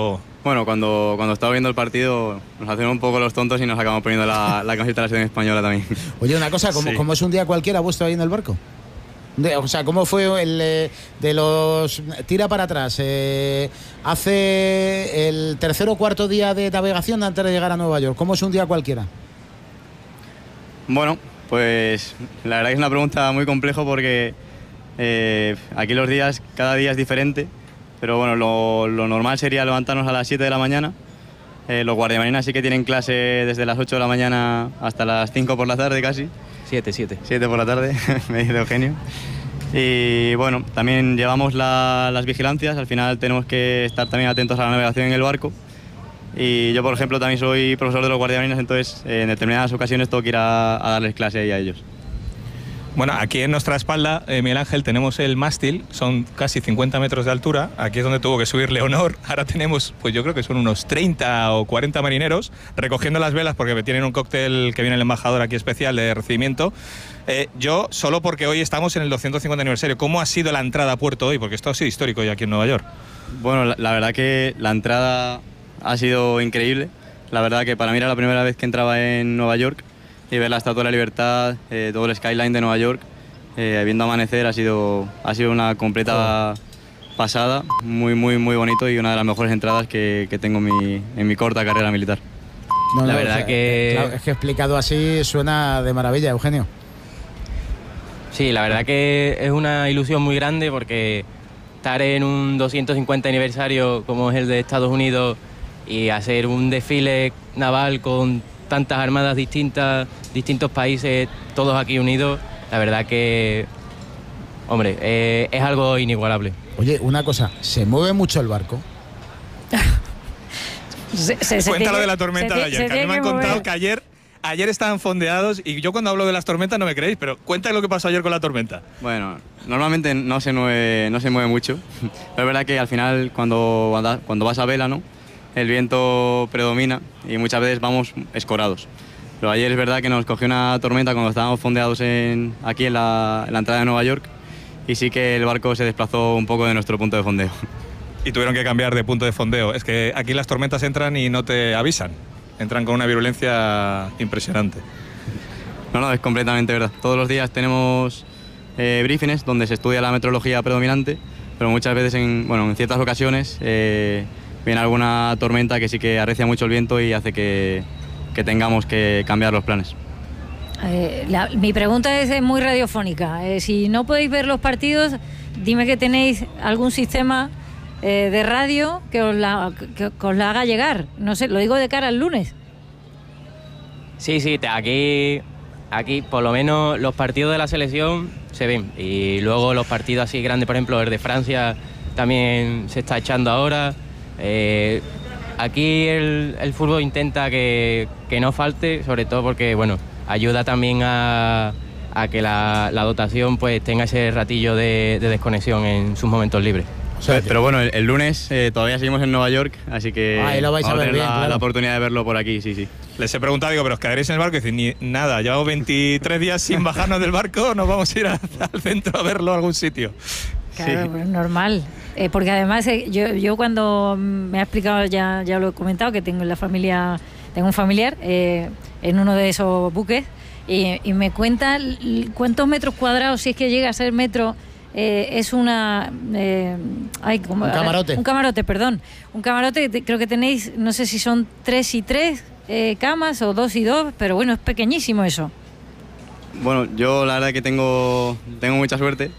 Bueno, cuando, cuando estaba viendo el partido nos hacemos un poco los tontos y nos acabamos poniendo la, la camiseta de la selección española también. Oye, una cosa, ¿cómo, Sí. ¿cómo es un día cualquiera vuestro ahí en el barco? De- o sea, ¿cómo fue el eh, de los tira para atrás? Eh, hace el tercer o cuarto día de navegación antes de llegar a Nueva York. ¿Cómo es un día cualquiera? Bueno, pues la verdad que es una pregunta muy compleja porque eh, aquí los días, cada día es diferente, pero bueno, lo, lo normal sería levantarnos a las siete de la mañana. Eh, los guardiamarinas sí que tienen clase desde las ocho de la mañana hasta las cinco por la tarde casi. siete, siete. siete por la tarde, me dice Eugenio. Y bueno, también llevamos la- las vigilancias, al final tenemos que estar también atentos a la navegación en el barco. Y yo, por ejemplo, también soy profesor de los guardiamarinas, entonces eh, en determinadas ocasiones tengo que ir a, a darles clase ahí a ellos. Bueno, aquí en nuestra espalda, eh, Miguel Ángel, tenemos el mástil, son casi cincuenta metros de altura, aquí es donde tuvo que subir Leonor, ahora tenemos, pues yo creo que son unos treinta o cuarenta marineros recogiendo las velas porque tienen un cóctel que viene el embajador aquí especial de recibimiento. Eh, yo, solo porque hoy estamos en el doscientos cincuenta aniversario, ¿cómo ha sido la entrada a puerto hoy? Porque esto ha sido histórico hoy aquí en Nueva York. Bueno, la, la verdad que la entrada ha sido increíble, la verdad que para mí era la primera vez que entraba en Nueva York y ver la Estatua de la Libertad, eh, todo el skyline de Nueva York, eh, viendo amanecer, ha sido, ha sido una completa pasada, muy, muy, muy bonito y una de las mejores entradas que, que tengo en mi, en mi corta carrera militar. No, La no, verdad o sea, que- claro, es que explicado así suena de maravilla, Eugenio. Sí, la verdad que es una ilusión muy grande porque estar en un doscientos cincuenta aniversario como es el de Estados Unidos y hacer un desfile naval con tantas armadas distintas, distintos países, todos aquí unidos, la verdad que, hombre, eh, es algo inigualable. Oye, una cosa, ¿se mueve mucho el barco? Se- se- se Cuéntalo tiene- de la tormenta se de ti- ayer, se que a mí tiene me han que contado mover. que ayer, ayer estaban fondeados y yo cuando hablo de las tormentas no me creéis, pero cuenta lo que pasó ayer con la tormenta. Bueno, normalmente no se mueve, no se mueve mucho, pero es verdad que al final cuando, anda- cuando vas a vela, ¿no? El viento predomina y muchas veces vamos escorados. Pero ayer es verdad que nos cogió una tormenta cuando estábamos fondeados en, aquí en la, en la entrada de Nueva York y sí que el barco se desplazó un poco de nuestro punto de fondeo. Y tuvieron que cambiar de punto de fondeo. Es que aquí las tormentas entran y no te avisan. Entran con una virulencia impresionante. No, no, es completamente verdad. Todos los días tenemos eh, briefings donde se estudia la meteorología predominante, pero muchas veces, en, bueno, en ciertas ocasiones, eh, viene alguna tormenta que sí que arrecia mucho el viento y hace que, que tengamos que cambiar los planes. Eh, la- mi pregunta es eh, muy radiofónica. Eh, si no podéis ver los partidos, dime que tenéis algún sistema eh, de radio que os, la, que, que os la haga llegar. No sé, lo digo de cara al lunes. Sí, sí, te- aquí, aquí por lo menos los partidos de la selección se ven. Y luego los partidos así grandes, por ejemplo, el de Francia también se está echando ahora. Eh, aquí el, el fútbol intenta que, que no falte, sobre todo porque, bueno, ayuda también a, a que la, la dotación pues tenga ese ratillo de, de desconexión en sus momentos libres. Pero, pero bueno, el, el lunes eh, todavía seguimos en Nueva York, así que Ahí lo vais a vamos ver tener bien, la, claro. la oportunidad de verlo por aquí, sí, sí. Les he preguntado, digo, pero os quedaréis en el barco y dicen, ni nada, llevamos veintitrés días sin bajarnos del barco, nos vamos a ir a- al centro a verlo a algún sitio. Claro, Sí. pues normal. Eh, porque además eh, yo, yo cuando me ha explicado, ya, ya lo he comentado, que tengo en la familia, tengo un familiar eh, en uno de esos buques y, y me cuenta l- cuántos metros cuadrados, si es que llega a ser metro, eh, es una... eh, ay, ¿cómo? Un camarote. Un camarote, perdón. Un camarote, que te- creo que tenéis, no sé si son tres y tres eh, camas o dos y dos, pero bueno, es pequeñísimo eso. Bueno, yo la verdad que tengo, tengo mucha suerte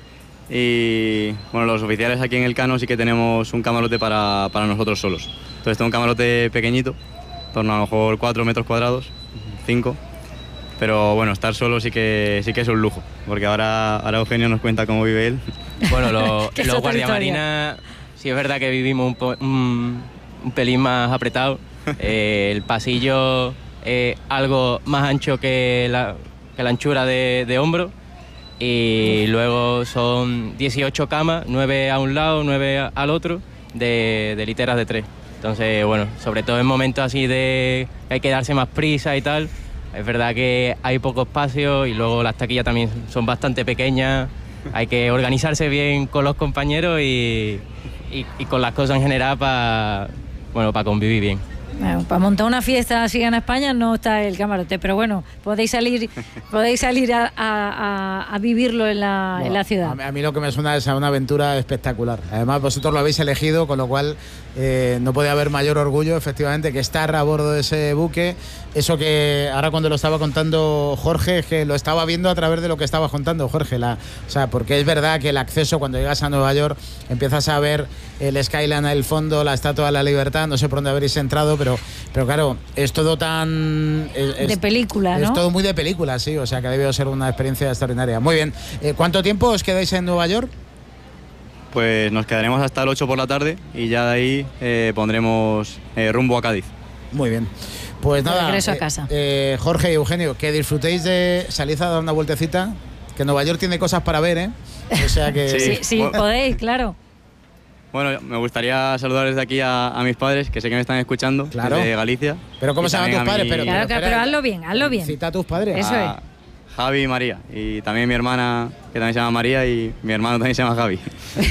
y bueno, los oficiales aquí en el Cano sí que tenemos un camarote para, para nosotros solos. Entonces tengo un camarote pequeñito, en torno a lo mejor cuatro metros cuadrados, cinco. Pero bueno, estar solo sí que, sí que es un lujo, porque ahora, ahora Eugenio nos cuenta cómo vive él. Bueno, lo- Que es los otra guardiamarinas, sí es verdad que vivimos un, po- un, un pelín más apretado. Eh, el pasillo es algo más ancho que la, que la anchura de, de hombro. Y luego son dieciocho camas, nueve a un lado, nueve a- al otro, de, de literas de tres. Entonces, bueno, sobre todo en momentos así de que hay que darse más prisa y tal, es verdad que hay poco espacio y luego las taquillas también son bastante pequeñas. Hay que organizarse bien con los compañeros y, y- y con las cosas en general para, bueno, para convivir bien. Bueno, para montar una fiesta así en España no está el camarote, pero bueno, podéis salir podéis salir a, a, a vivirlo en la, bueno, en la ciudad. A mí, a mí lo que me suena es a una aventura espectacular. Además, vosotros lo habéis elegido, con lo cual eh, no puede haber mayor orgullo, efectivamente, que estar a bordo de ese buque. Eso que ahora cuando lo estaba contando Jorge, es que lo estaba viendo a través de lo que estaba contando Jorge. La, o sea, porque es verdad que el acceso, cuando llegas a Nueva York, empiezas a ver el skyline al fondo, la Estatua de la Libertad, no sé por dónde habréis entrado, pero, pero claro, es todo tan... Es, de película, ¿no? Es todo muy de película, sí, o sea que ha debido ser una experiencia extraordinaria. Muy bien, eh, ¿cuánto tiempo os quedáis en Nueva York? Pues nos quedaremos hasta el ocho por la tarde y ya de ahí eh, pondremos eh, rumbo a Cádiz. Muy bien. Pues de nada, regreso a eh, casa. Eh, Jorge y Eugenio, que disfrutéis de salir a dar una vueltecita, que Nueva York tiene cosas para ver, ¿eh? O sea que... sí, sí, sí podéis, claro. Bueno, me gustaría saludar desde aquí a, a mis padres, que sé que me están escuchando, claro, desde Galicia. Pero ¿cómo se llaman tus padres? Mi... Pero, claro, pero, pero, pero hazlo bien, hazlo bien. Cita a tus padres. Eso a es. Javi y María. Y también mi hermana, que también se llama María, y mi hermano también se llama Javi.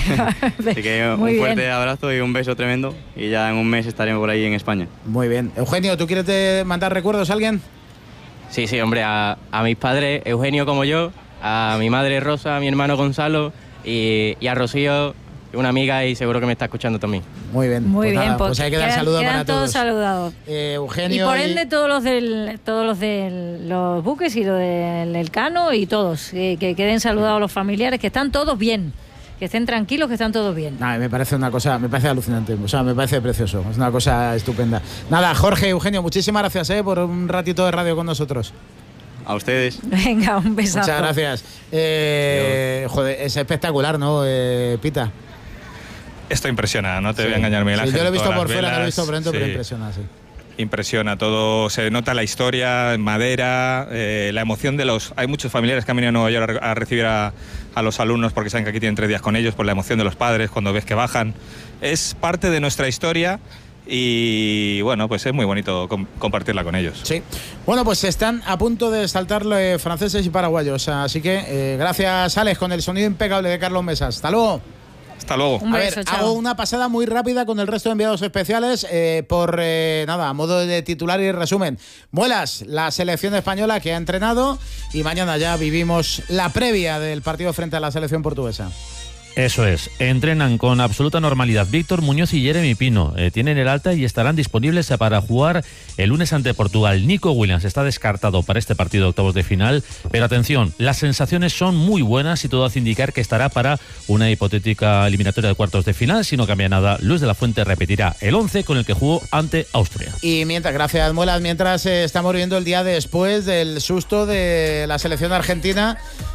Así que Muy un fuerte bien. abrazo y un beso tremendo. Y ya en un mes estaremos por ahí en España. Muy bien. Eugenio, ¿tú quieres te mandar recuerdos a alguien? Sí, sí, hombre, a, a mis padres, Eugenio como yo, a mi madre Rosa, a mi hermano Gonzalo y, y a Rocío, una amiga, y seguro que me está escuchando también. Muy bien. Muy pues bien, nada, pues, pues hay que dar quedan, saludos quedan para todos todos. saludados. Eh, Y Eugenio por ende todos los del todos los de los buques y los del Elcano y todos, eh, que queden saludados los familiares, que están todos bien, que estén tranquilos, que están todos bien. Nada, me parece una cosa, me parece alucinante, o sea, me parece precioso, es una cosa estupenda. Nada, Jorge, Eugenio, muchísimas gracias eh, por un ratito de radio con nosotros. A ustedes. Venga, un besazo. Muchas gracias. Eh, joder, es espectacular, ¿no, eh, Pita? Esto impresiona, no te Sí. voy a engañar, Miguel Sí, Ángel. yo lo he visto todas por las fuera, no lo he velas, visto por dentro, sí. pero impresiona, sí. Impresiona todo, se nota la historia en madera, eh, la emoción de los... Hay muchos familiares que han venido a Nueva York a, a recibir a, a los alumnos porque saben que aquí tienen tres días con ellos, por la emoción de los padres cuando ves que bajan. Es parte de nuestra historia y bueno, pues es muy bonito com- compartirla con ellos. Sí. Bueno, pues están a punto de saltar eh, franceses y paraguayos, así que eh, gracias, Alex, con el sonido impecable de Carlos Mesas. Hasta luego. Hasta luego. Un A beso, ver, chao. hago una pasada muy rápida con el resto de enviados especiales eh, por, eh, nada, a modo de titular y resumen. Muelas, la selección española que ha entrenado y mañana ya vivimos la previa del partido frente a la selección portuguesa. Eso es, entrenan con absoluta normalidad Víctor Muñoz y Jeremy Pino. Eh, tienen el alta y estarán disponibles para jugar el lunes ante Portugal. Nico Williams está descartado para este partido de octavos de final, pero atención, las sensaciones son muy buenas y todo hace indicar que estará para una hipotética eliminatoria de cuartos de final. Si no cambia nada, Luis de la Fuente repetirá el once con el que jugó ante Austria. Y mientras, gracias Muelas, mientras eh, estamos viviendo el día después del susto de la selección argentina,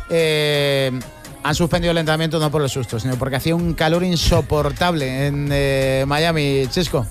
eh, han suspendido el entrenamiento no por el susto, sino porque hacía un calor insoportable en eh, Miami, Chisco.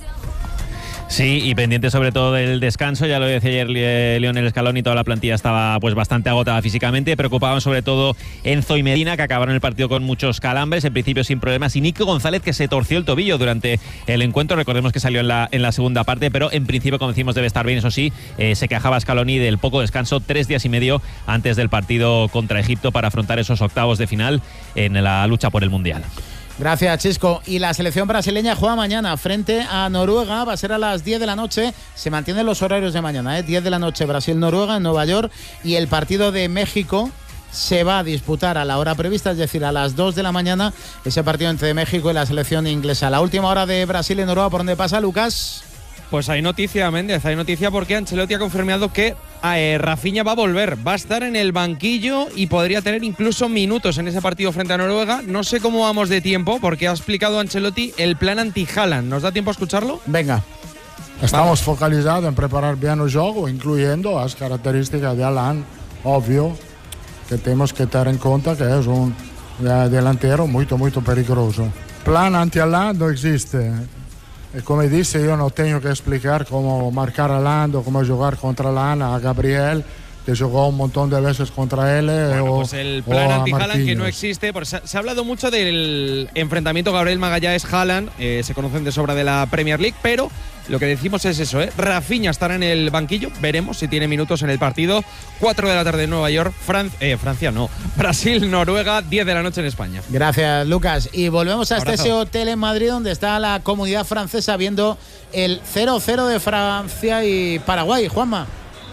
Sí, y pendiente sobre todo del descanso, ya lo decía ayer eh, Lionel Scaloni, toda la plantilla estaba pues bastante agotada físicamente, preocupaban sobre todo Enzo y Medina, que acabaron el partido con muchos calambres, en principio sin problemas, y Nico González, que se torció el tobillo durante el encuentro, recordemos que salió en la, en la segunda parte, pero en principio, como decimos, debe estar bien, eso sí, eh, se quejaba Scaloni del poco descanso, tres días y medio antes del partido contra Egipto para afrontar esos octavos de final en la lucha por el Mundial. Gracias, Chisco. Y la selección brasileña juega mañana frente a Noruega. Va a ser a las diez de la noche. Se mantienen los horarios de mañana, ¿eh? diez de la noche Brasil-Noruega en Nueva York. Y el partido de México se va a disputar a la hora prevista, es decir, a las dos de la mañana. Ese partido entre México y la selección inglesa. La última hora de Brasil y Noruega, ¿por dónde pasa, Lucas? Pues hay noticia, Méndez, hay noticia porque Ancelotti ha confirmado que eh, Rafinha va a volver, va a estar en el banquillo y podría tener incluso minutos en ese partido frente a Noruega. No sé cómo vamos de tiempo porque ha explicado Ancelotti el plan anti-Haaland. ¿Nos da tiempo a escucharlo? Venga. Estamos focalizados en preparar bien el juego, incluyendo las características de Haaland, obvio, que tenemos que tener en cuenta que es un eh, delantero muy, muy peligroso. Plan anti-Haaland no existe. E come disse, io non tengo che spiegare come marcare Haaland o come giocare contro Haaland a Gabriel, que jugó un montón de veces contra él. Bueno, o, pues el plan o a anti-Haaland que no Marquinhos. existe. Porque se, se ha hablado mucho del enfrentamiento Gabriel Magallanes-Haaland. Eh, se conocen de sobra de la Premier League, pero lo que decimos es eso, ¿eh? Rafinha estará en el banquillo. Veremos si tiene minutos en el partido. cuatro de la tarde en Nueva York. Fran eh, Francia no. Brasil, Noruega, diez de la noche en España. Gracias, Lucas. Y volvemos a Abrazo. este hotel en Madrid, donde está la comunidad francesa viendo el cero cero de Francia y Paraguay. Juanma.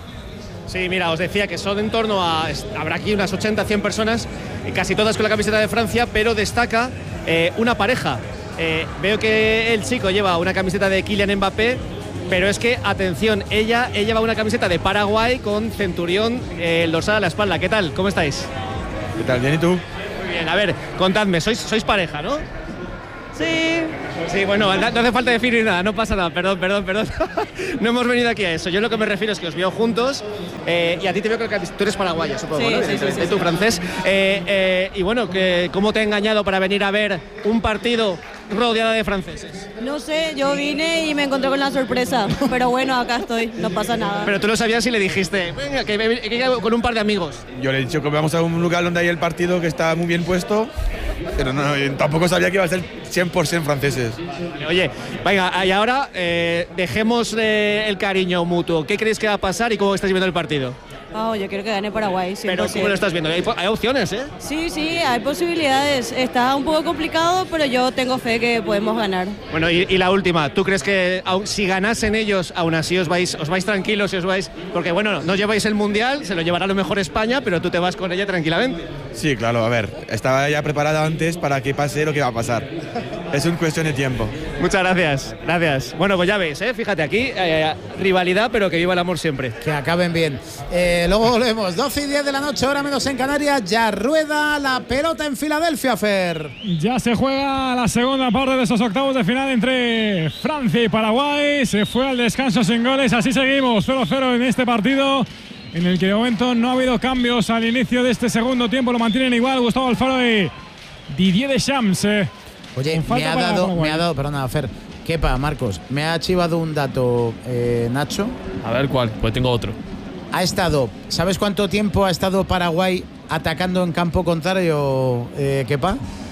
Sí, mira, os decía que son en torno a… Habrá aquí unas ochenta, cien personas, y casi todas con la camiseta de Francia, pero destaca eh, una pareja. Eh, veo que el chico lleva una camiseta de Kylian Mbappé, pero es que, atención, ella, ella lleva una camiseta de Paraguay con Centurión, eh, el dorsal a la espalda. ¿Qué tal? ¿Cómo estáis? ¿Qué tal? ¿Bien y tú? Muy bien, a ver, contadme, sois, sois pareja, ¿no? Sí. Sí, bueno, no hace falta definir nada, no pasa nada, perdón, perdón, perdón. No hemos venido aquí a eso. Yo lo que me refiero es que os veo juntos eh, y a ti te veo que tú eres paraguaya, supongo, Sí, ¿no? sí, sí, sí, tú sí. francés. Eh, eh, y bueno, que, ¿cómo te ha engañado para venir a ver un partido rodeada de franceses? No sé, yo vine y me encontré con la sorpresa, pero bueno, acá estoy, no pasa nada. Pero tú lo sabías y le dijiste, venga, que, me- que venga con un par de amigos. Yo le he dicho que vamos a un lugar donde hay el partido que está muy bien puesto, pero no, yo tampoco sabía que iba a ser cien por ciento franceses. Oye, venga, y ahora eh, dejemos eh, el cariño mutuo. ¿Qué creéis que va a pasar y cómo estáis viendo el partido? Oh, yo quiero que gane Paraguay, cien Pero por ciento. ¿cómo lo estás viendo? Hay, po- hay opciones, ¿eh? Sí, sí, hay posibilidades. Está un poco complicado, pero yo tengo fe que podemos ganar. Bueno, y, y la última, ¿tú crees que aun- si ganasen ellos, aún así os vais, os vais tranquilos y os vais? Porque bueno, no lleváis el Mundial, se lo llevará a lo mejor España, pero tú te vas con ella tranquilamente. Sí, claro, a ver, estaba ya preparada antes para que pase lo que va a pasar. Es una cuestión de tiempo. Muchas gracias, gracias. Bueno, pues ya veis, ¿eh? Fíjate aquí, eh, rivalidad, pero que viva el amor siempre. Que acaben bien. Eh, luego volvemos, doce y diez de la noche, hora menos en Canarias. Ya rueda la pelota en Filadelfia, Fer. Ya se juega la segunda parte de esos octavos de final entre Francia y Paraguay. Se fue al descanso sin goles. Así seguimos, cero cero en este partido, en el que de momento no ha habido cambios al inicio de este segundo tiempo. Lo mantienen igual Gustavo Alfaro y Didier Deschamps. eh. Oye, Con me falta ha, para dado, Paraguay. me ha dado, perdona, Fer. Kepa, Marcos, me ha chivado un dato, eh, Nacho. A ver cuál, pues tengo otro. Ha estado, ¿sabes cuánto tiempo ha estado Paraguay atacando en campo contrario, eh, Kepa?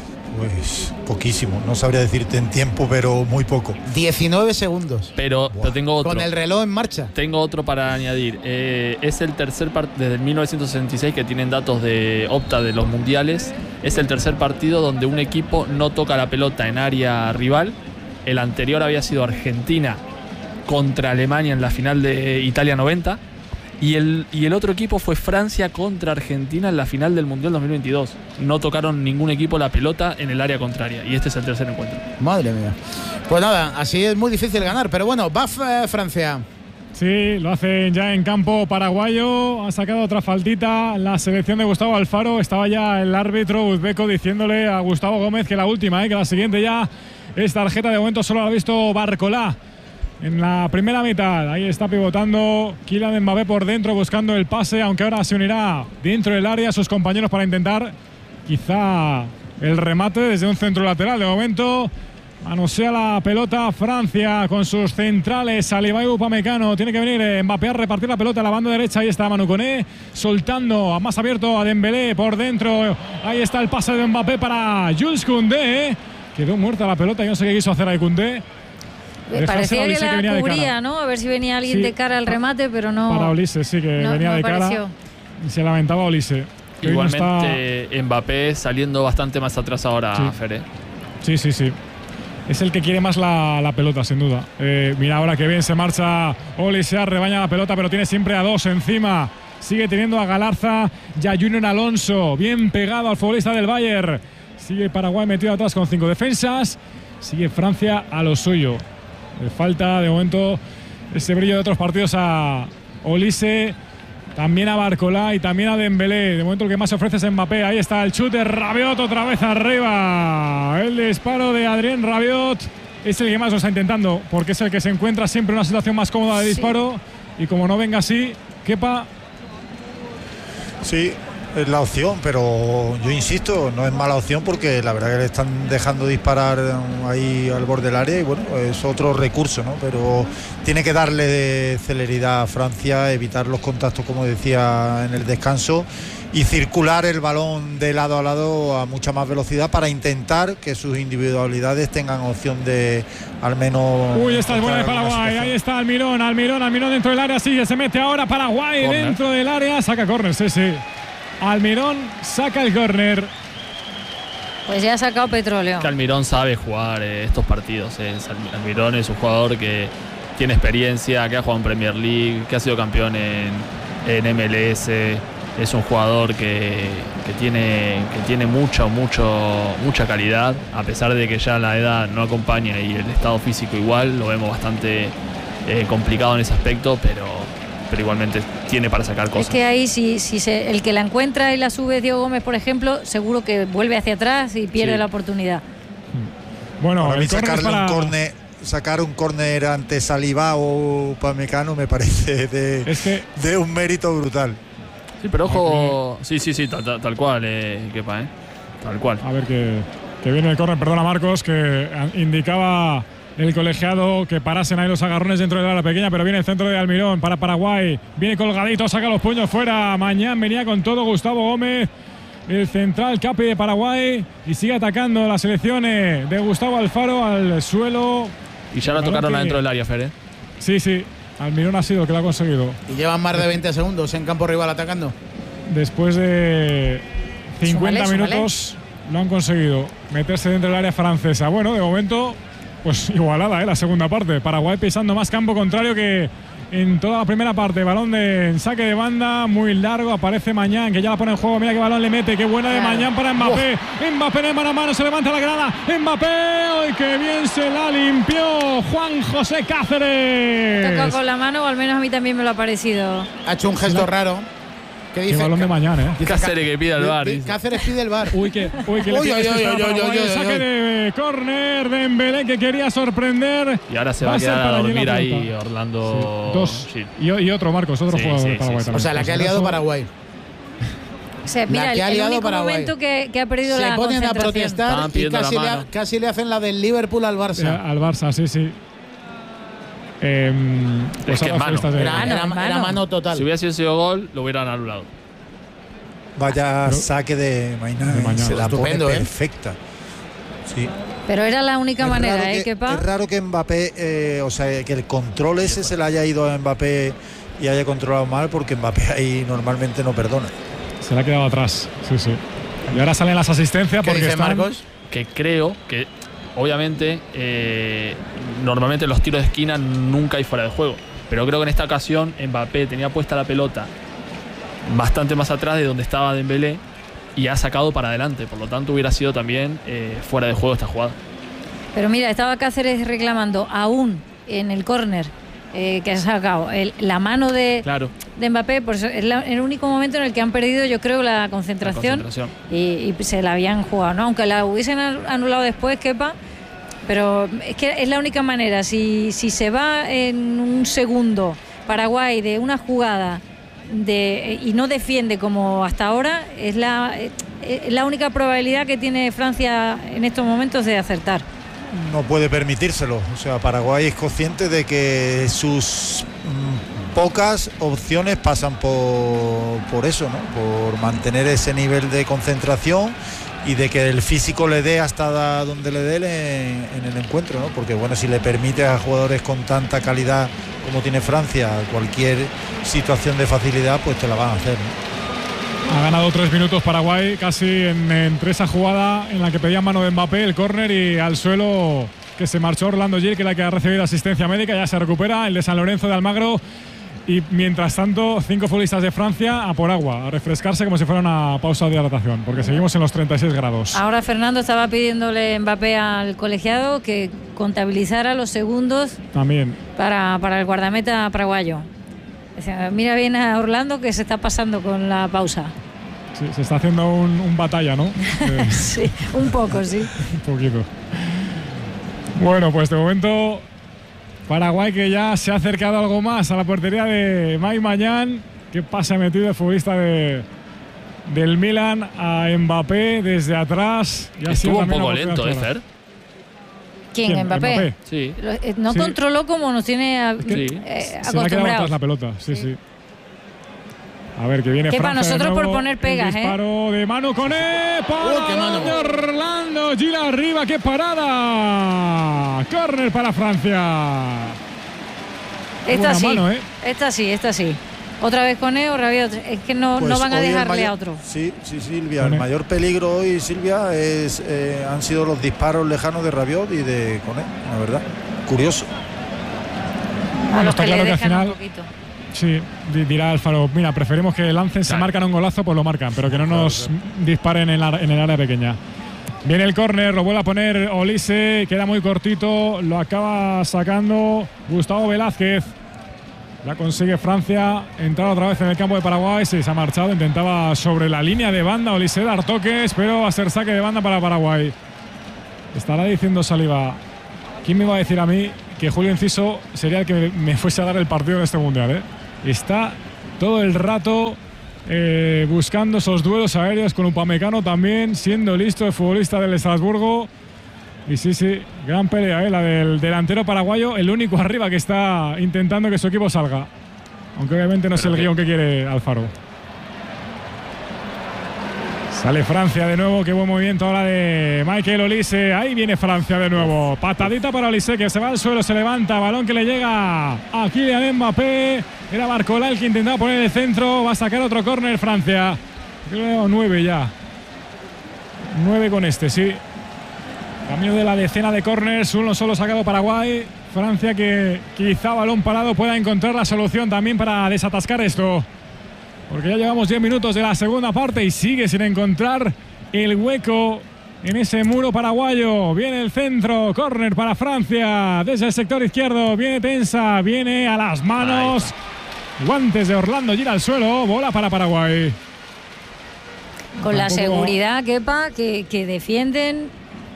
Pues poquísimo, no sabría decirte en tiempo, pero muy poco. diecinueve segundos. Pero, pero tengo otro. Con el reloj en marcha. Tengo otro para añadir. Eh, es el tercer partido desde el mil novecientos sesenta y seis que tienen datos de Opta de los mundiales. Es el tercer partido donde un equipo no toca la pelota en área rival. El anterior había sido Argentina contra Alemania en la final de Italia noventa. Y el, y el otro equipo fue Francia contra Argentina en la final del Mundial dos mil veintidós. No tocaron ningún equipo la pelota en el área contraria. Y este es el tercer encuentro. Madre mía. Pues nada, así es muy difícil ganar. Pero bueno, va eh, Francia. Sí, lo hacen ya en campo paraguayo. Ha sacado otra faltita la selección de Gustavo Alfaro. Estaba ya el árbitro uzbeco diciéndole a Gustavo Gómez que la última, eh, que la siguiente ya es tarjeta. De momento solo la ha visto Barcolá en la primera mitad. Ahí está pivotando Kylian Mbappé por dentro buscando el pase, aunque ahora se unirá dentro del área a sus compañeros para intentar quizá el remate desde un centro lateral. De momento manosea la pelota Francia con sus centrales. Saliba y Upamecano. Tiene que venir Mbappé a repartir la pelota a la banda derecha. Ahí está Manu Koné soltando a más abierto a Dembélé por dentro. Ahí está el pase de Mbappé para Jules Koundé. Quedó muerta la pelota. Yo no sé qué quiso hacer ahí Koundé. Parecía que Olise, la venía de cara. cubría, ¿no? A ver si venía alguien Sí. de cara al remate, pero no. Para Olise, sí, que no- venía no de cara. apareció. Y se lamentaba Olise. que hoy no está- Igualmente Mbappé saliendo bastante más atrás ahora, Sí. Feré. Sí, sí, sí. Es el que quiere más la, la pelota, sin duda. Eh, mira ahora que bien se marcha Olise, rebaña la pelota, pero tiene siempre a dos encima. Sigue teniendo a Galarza y a Junior Alonso. Bien pegado al futbolista del Bayern. Sigue Paraguay metido atrás con cinco defensas. Sigue Francia a lo suyo. Le falta de momento ese brillo de otros partidos a Olise, también a Barcolá y también a Dembélé. De momento el que más ofrece es Mbappé. Ahí está el chute, Rabiot otra vez arriba. El disparo de Adrien Rabiot es el que más lo está intentando, porque es el que se encuentra siempre en una situación más cómoda de disparo. Y como no venga así, Kepa. Sí, es la opción, pero yo insisto, no es mala opción porque la verdad que le están dejando disparar ahí al borde del área y bueno, es otro recurso, ¿no? Pero tiene que darle celeridad a Francia, evitar los contactos, como decía en el descanso, y circular el balón de lado a lado a mucha más velocidad para intentar que sus individualidades tengan opción de al menos... Uy, esta es buena de Paraguay, ahí está Almirón, Almirón, Almirón dentro del área, sigue, se mete ahora Paraguay corner. Dentro del área, saca córner, sí, sí. Almirón saca el córner. Pues ya ha sacado petróleo. Que Almirón sabe jugar eh, estos partidos. Eh. Almirón es un jugador que tiene experiencia, que ha jugado en Premier League, que ha sido campeón en, en M L S. Es un jugador que, que tiene, que tiene mucho, mucho, mucha calidad, a pesar de que ya la edad no acompaña y el estado físico igual, lo vemos bastante eh, complicado en ese aspecto, pero, pero igualmente tiene para sacar cosas. Es que ahí si, si se, el que la encuentra y la sube Diego Gómez, por ejemplo, seguro que vuelve hacia atrás y pierde sí. la oportunidad. Bueno, para el sacarle para... un córner, sacar un córner ante Saliba o Upamecano me parece de, es que... de un mérito brutal. Sí, pero ojo, sí, sí, sí, tal, tal, tal cual, eh, Kepa, eh, tal cual. A ver que, que viene el córner, perdona Marcos, que indicaba el colegiado que parasen ahí los agarrones dentro de la pequeña, pero viene el centro de Almirón para Paraguay, viene colgadito, saca los puños fuera, Mañán venía con todo Gustavo Gómez, el central capi de Paraguay, y sigue atacando las selecciones de Gustavo Alfaro al suelo. Y ya la tocaron que... adentro del área, Fer, ¿eh? Sí, sí. Almirón ha sido el que lo ha conseguido. Y llevan más de veinte segundos en campo rival atacando. Después de cincuenta súmale, minutos súmale. Lo han conseguido meterse dentro del área francesa. Bueno, de momento, pues igualada, ¿eh? La segunda parte. Paraguay pisando más campo contrario que en toda la primera parte. Balón de en saque de banda, muy largo. Aparece Mañán, que ya la pone en juego. Mira qué balón le mete. Qué buena de Mañán para Mbappé. Oh. Mbappé de mano a mano, se levanta la grada. Mbappé, ¡ay, qué bien se la limpió! Juan José Cáceres. Toca con la mano, o al menos a mí también me lo ha parecido. Ha hecho un gesto raro. ¿Qué dice? Qué balón de Mañán, ¿eh? Cáceres que pide el bar. Cáceres pide el bar. Uy, que, uy, que le uy, pide uy, este uy, uy, uy, uy, saque de córner de Dembélé, que quería sorprender. Y ahora se va, va a quedar a dormir ahí Orlando. Sí. Dos. Sí. Y, y otro, Marcos, otro sí, jugador sí, de Paraguay sí, también. O sea, la que ha liado Paraguay. O sea, mira, el, el único Paraguay. momento que, que ha perdido se la ponen a protestar y casi le, casi le hacen la del Liverpool al Barça. Sí, al Barça, sí, sí. Eh, pues es que mano. De... Era, era, era, era mano total. Si hubiera sido gol, lo hubieran anulado. Vaya pero, saque de Mañán, se la estupendo, pone perfecta. ¿Eh? Sí. Pero era la única es manera, ¿eh, que, Kepa? Es raro que Mbappé, eh, o sea, que el control ese se le haya ido a Mbappé y haya controlado mal, porque Mbappé ahí normalmente no perdona. Se le ha quedado atrás, sí, sí. Y ahora salen las asistencias porque dice están... Marcos? Que creo que, obviamente, eh, normalmente los tiros de esquina nunca hay fuera de juego. Pero creo que en esta ocasión Mbappé tenía puesta la pelota bastante más atrás de donde estaba Dembélé y ha sacado para adelante, por lo tanto hubiera sido también eh, fuera de juego esta jugada. Pero mira, estaba Cáceres reclamando aún en el córner eh, que ha sacado el, la mano de, claro. de Mbappé, por eso es la, el único momento en el que han perdido, yo creo, la concentración, la concentración. Y, y se la habían jugado, ¿no? Aunque la hubiesen anulado después, Kepa, pero es que es la única manera. Si, si se va en un segundo Paraguay de una jugada De, y no defiende como hasta ahora, es la, es la única probabilidad que tiene Francia en estos momentos de acertar. No puede permitírselo, o sea, Paraguay es consciente de que sus mmm, pocas opciones pasan por, por eso, ¿no? Por mantener ese nivel de concentración y de que el físico le dé hasta donde le dé en, en el encuentro, ¿no? Porque bueno, si le permite a jugadores con tanta calidad como tiene Francia cualquier situación de facilidad, pues te la van a hacer, ¿no? Ha ganado tres minutos Paraguay, casi en, entre esa jugada en la que pedía mano de Mbappé, el córner, y al suelo que se marchó Orlando Gil, que es la que ha recibido asistencia médica, ya se recupera el de San Lorenzo de Almagro. Y mientras tanto, cinco futbolistas de Francia a por agua, a refrescarse como si fuera una pausa de hidratación, porque seguimos en los treinta y seis grados. Ahora Fernando estaba pidiéndole Mbappé al colegiado que contabilizara los segundos también para, para el guardameta paraguayo. O sea, mira bien a Orlando que se está pasando con la pausa. Sí, se está haciendo un, un batalla, ¿no? eh. Sí, un poco, sí. Un poquito. Bueno, pues de momento Paraguay, que ya se ha acercado algo más a la portería de Mike Mañán. ¿Qué pasa metido el futbolista de, del Milan a Mbappé desde atrás. Ya estuvo un poco lento, ¿eh, Fer? ¿Quién? ¿Quién? ¿Mbappé? Mbappé. Sí. No Sí. controló como nos tiene a, Sí. eh, Se le ha quedado atrás acostumbrados. la pelota, sí, sí. sí. A ver, que viene Que para Francia de nosotros por nuevo, poner pegas, el ¿eh? disparo de Manu Koné para qué mano. de Orlando Gil arriba, qué parada. Córner para Francia. Esta Buena sí, mano, ¿eh? esta sí, esta sí. Otra vez con Eo, Rabiot. Es que no, Pues no van a hoy el dejarle mayor- a otro. Sí, sí, Silvia. Koné. El mayor peligro hoy, Silvia, es, eh, han sido los disparos lejanos de Rabiot y de Koné, la verdad. Curioso. A Bueno, los está que le claro que al dejan final. un poquito. Sí, di- dirá Alfaro, mira, preferimos que lancen, se marcan un golazo, pues lo marcan, pero que no nos disparen en, la- en el área pequeña. Viene el córner, lo vuelve a poner Olise, queda muy cortito, lo acaba sacando Gustavo Velázquez. La consigue Francia, entrar otra vez en el campo de Paraguay, sí, se ha marchado, intentaba sobre la línea de banda Olise dar toques, pero va a ser saque de banda para Paraguay. Estará diciendo Saliba, ¿quién me iba a decir a mí que Julio Enciso sería el que me fuese a dar el partido en este Mundial? ¿eh? Está todo el rato eh, buscando esos duelos aéreos con Upamecano también, siendo listo el futbolista del Estrasburgo. Y sí, sí, gran pelea, ¿eh? La del delantero paraguayo, el único arriba que está intentando que su equipo salga. Aunque obviamente no es el guión que quiere Alfaro. Sale Francia de nuevo, qué buen movimiento ahora de Michael Olise. Ahí viene Francia de nuevo. Patadita para Olise, que se va al suelo, se levanta. Balón que le llega a Kylian Mbappé. Era Barcola el que intentaba poner el centro. Va a sacar otro córner Francia. Creo nueve ya. Nueve con este, sí. Cambio de la decena de córners. Uno solo sacado Paraguay. Francia que quizá balón parado pueda encontrar la solución también para desatascar esto. Porque ya llevamos diez minutos de la segunda parte y sigue sin encontrar el hueco en ese muro paraguayo. Viene el centro, córner para Francia desde el sector izquierdo. Viene tensa, viene a las manos. Guantes de Orlando, gira al suelo, bola para Paraguay. Con la Tampoco- seguridad, Kepa, que, que defienden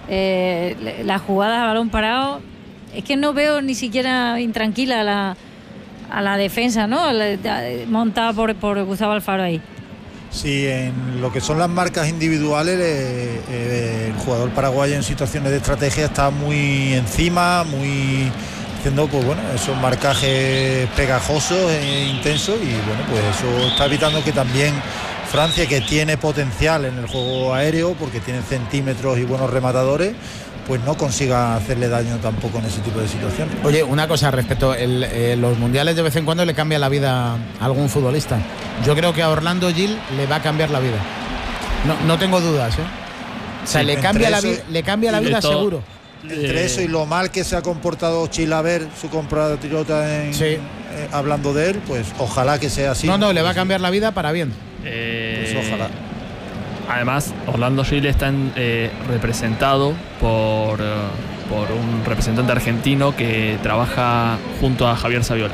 eh, las jugadas a balón parado. Es que no veo ni siquiera intranquila la... a la defensa, ¿no? La- la- montada por, por Gustavo Alfaro ahí. Sí, en lo que son las marcas individuales, eh, eh, el jugador paraguayo en situaciones de estrategia está muy encima, muy haciendo, pues bueno, esos marcajes pegajosos e intensos, y bueno, pues eso está evitando que también Francia, que tiene potencial en el juego aéreo porque tiene centímetros y buenos rematadores, pues no consiga hacerle daño tampoco en ese tipo de situaciones. Oye, una cosa respecto, el, eh, los mundiales de vez en cuando le cambia la vida a algún futbolista. Yo creo que a Orlando Gil le va a cambiar la vida. No, no tengo dudas, ¿eh? O sea, Sí, le, entre cambia la eso- vi- le cambia la y vida esto- seguro. Entre eso y lo mal que se ha comportado Chilaver, su compatriota, en, Sí. eh, hablando de él, pues ojalá que sea así. No, no, le va a cambiar la vida para bien. Eh, Pues ojalá. Además, Orlando Gil está en, eh, representado por, eh, por un representante argentino que trabaja junto a Javier Saviola.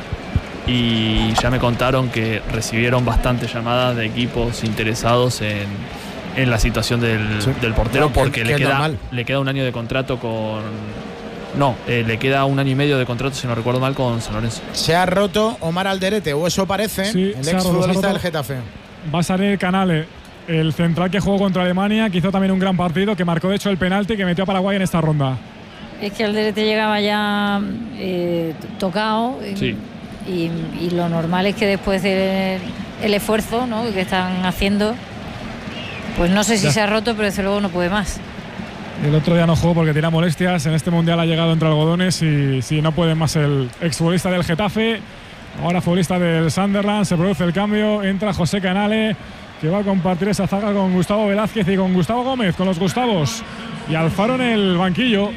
Y ya me contaron que recibieron bastantes llamadas de equipos interesados en, en la situación del, Sí. del portero, Bueno, que- porque que le es queda, normal. le queda un año de contrato con... No, eh, le queda un año y medio de contrato, si no recuerdo mal, con San Lorenzo. Se ha roto Omar Alderete, o eso parece, Sí, el se ha roto, se ha exfutbolista roto. del Getafe. Va a salir Canale, el central que jugó contra Alemania, que hizo también un gran partido, que marcó de hecho el penalti que metió a Paraguay en esta ronda. Es que Alderete llegaba ya eh, tocado. y- Sí. Y, y lo normal es que después del el esfuerzo, ¿no?, que están haciendo, pues no sé si Ya. se ha roto, pero desde luego no puede más. El otro día no jugó porque tenía molestias. En este mundial ha llegado entre algodones y si no puede más el exfutbolista del Getafe, ahora futbolista del Sunderland. Se produce el cambio, entra José Canale, que va a compartir esa zaga con Gustavo Velázquez y con Gustavo Gómez, con los Gustavos. Y Alfaro en el banquillo.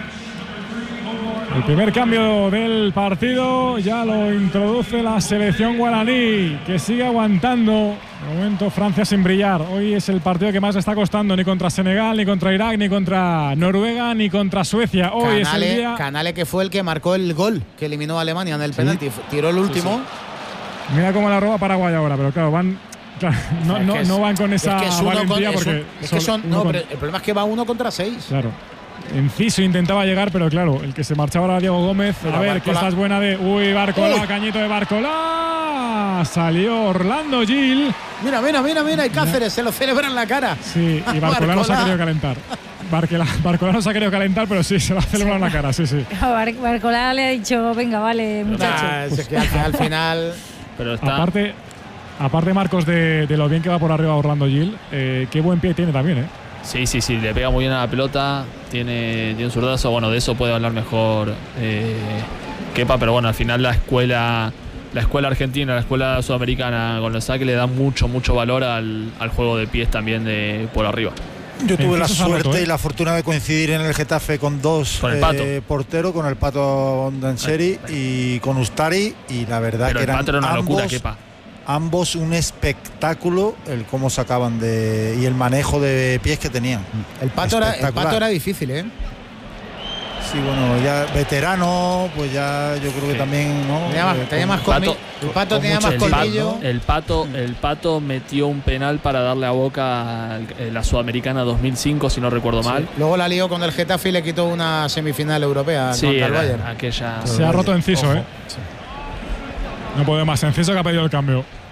El primer cambio del partido ya lo introduce la selección guaraní, que sigue aguantando. De momento Francia sin brillar. Hoy es el partido que más le está costando, ni contra Senegal, ni contra Irak, ni contra Noruega, ni contra Suecia. Hoy es el Canale, día. Canale, que fue el que marcó el gol que eliminó a Alemania en el penalti. Tiró el último. Mira cómo la roba Paraguay ahora, pero claro, van. claro, no, Es no, que es- no van con esa es que es uno valentía con- es un- porque. es que son- uno no, con- pero el problema es que va uno contra seis. Claro. Enciso intentaba llegar, pero claro, el que se marchaba era Diego Gómez. Pero a ver, que Barcola- esta es buena de. Uy, Barcola, Uy. cañito de Barcola. Salió Orlando Gil. Mira, mira, mira, mira, y Cáceres se lo celebra en la cara. Sí, y Barcolá no se ha querido calentar. Barcolá, Barcolá no se ha querido calentar, pero sí, se lo ha celebrado en la cara, sí, sí. Bar Barcolá le ha dicho, venga, vale, muchacho. Nah, es que al, al final… Pero está… Aparte, aparte Marcos, de, de lo bien que va por arriba Orlando Gil, eh, qué buen pie tiene también, ¿eh? Sí, sí, sí, le pega muy bien a la pelota, tiene, tiene un zurdazo, bueno, de eso puede hablar mejor eh, Kepa, pero bueno, al final la escuela… La escuela argentina, la escuela sudamericana con los saques le da mucho, mucho valor al, al juego de pies también de por arriba. Yo tuve la suerte roto, ¿eh? y la fortuna de coincidir en el Getafe con dos con el Pato. eh, porteros, con el Pato Danseri y con Ustari, y la verdad Pero que el eran Pato era una ambos, locura, Kepa. ambos un espectáculo el cómo sacaban de y el manejo de pies que tenían. El Pato, era, el Pato era difícil, ¿eh? Sí, bueno, ya veterano, pues ya yo creo que también, ¿no? Tenía más, Eh, tenía con- más colmillo. El Pato tenía más el colmillo. Pato, el pato el pato metió un penal para darle a Boca a la Sudamericana dos mil cinco, si no recuerdo Sí. mal. Luego la lió con el Getafe y le quitó una semifinal europea Sí, contra el era Bayern. aquella. Se ha roto Enciso, Ojo. ¿eh? No puede más. Enciso que ha pedido el cambio.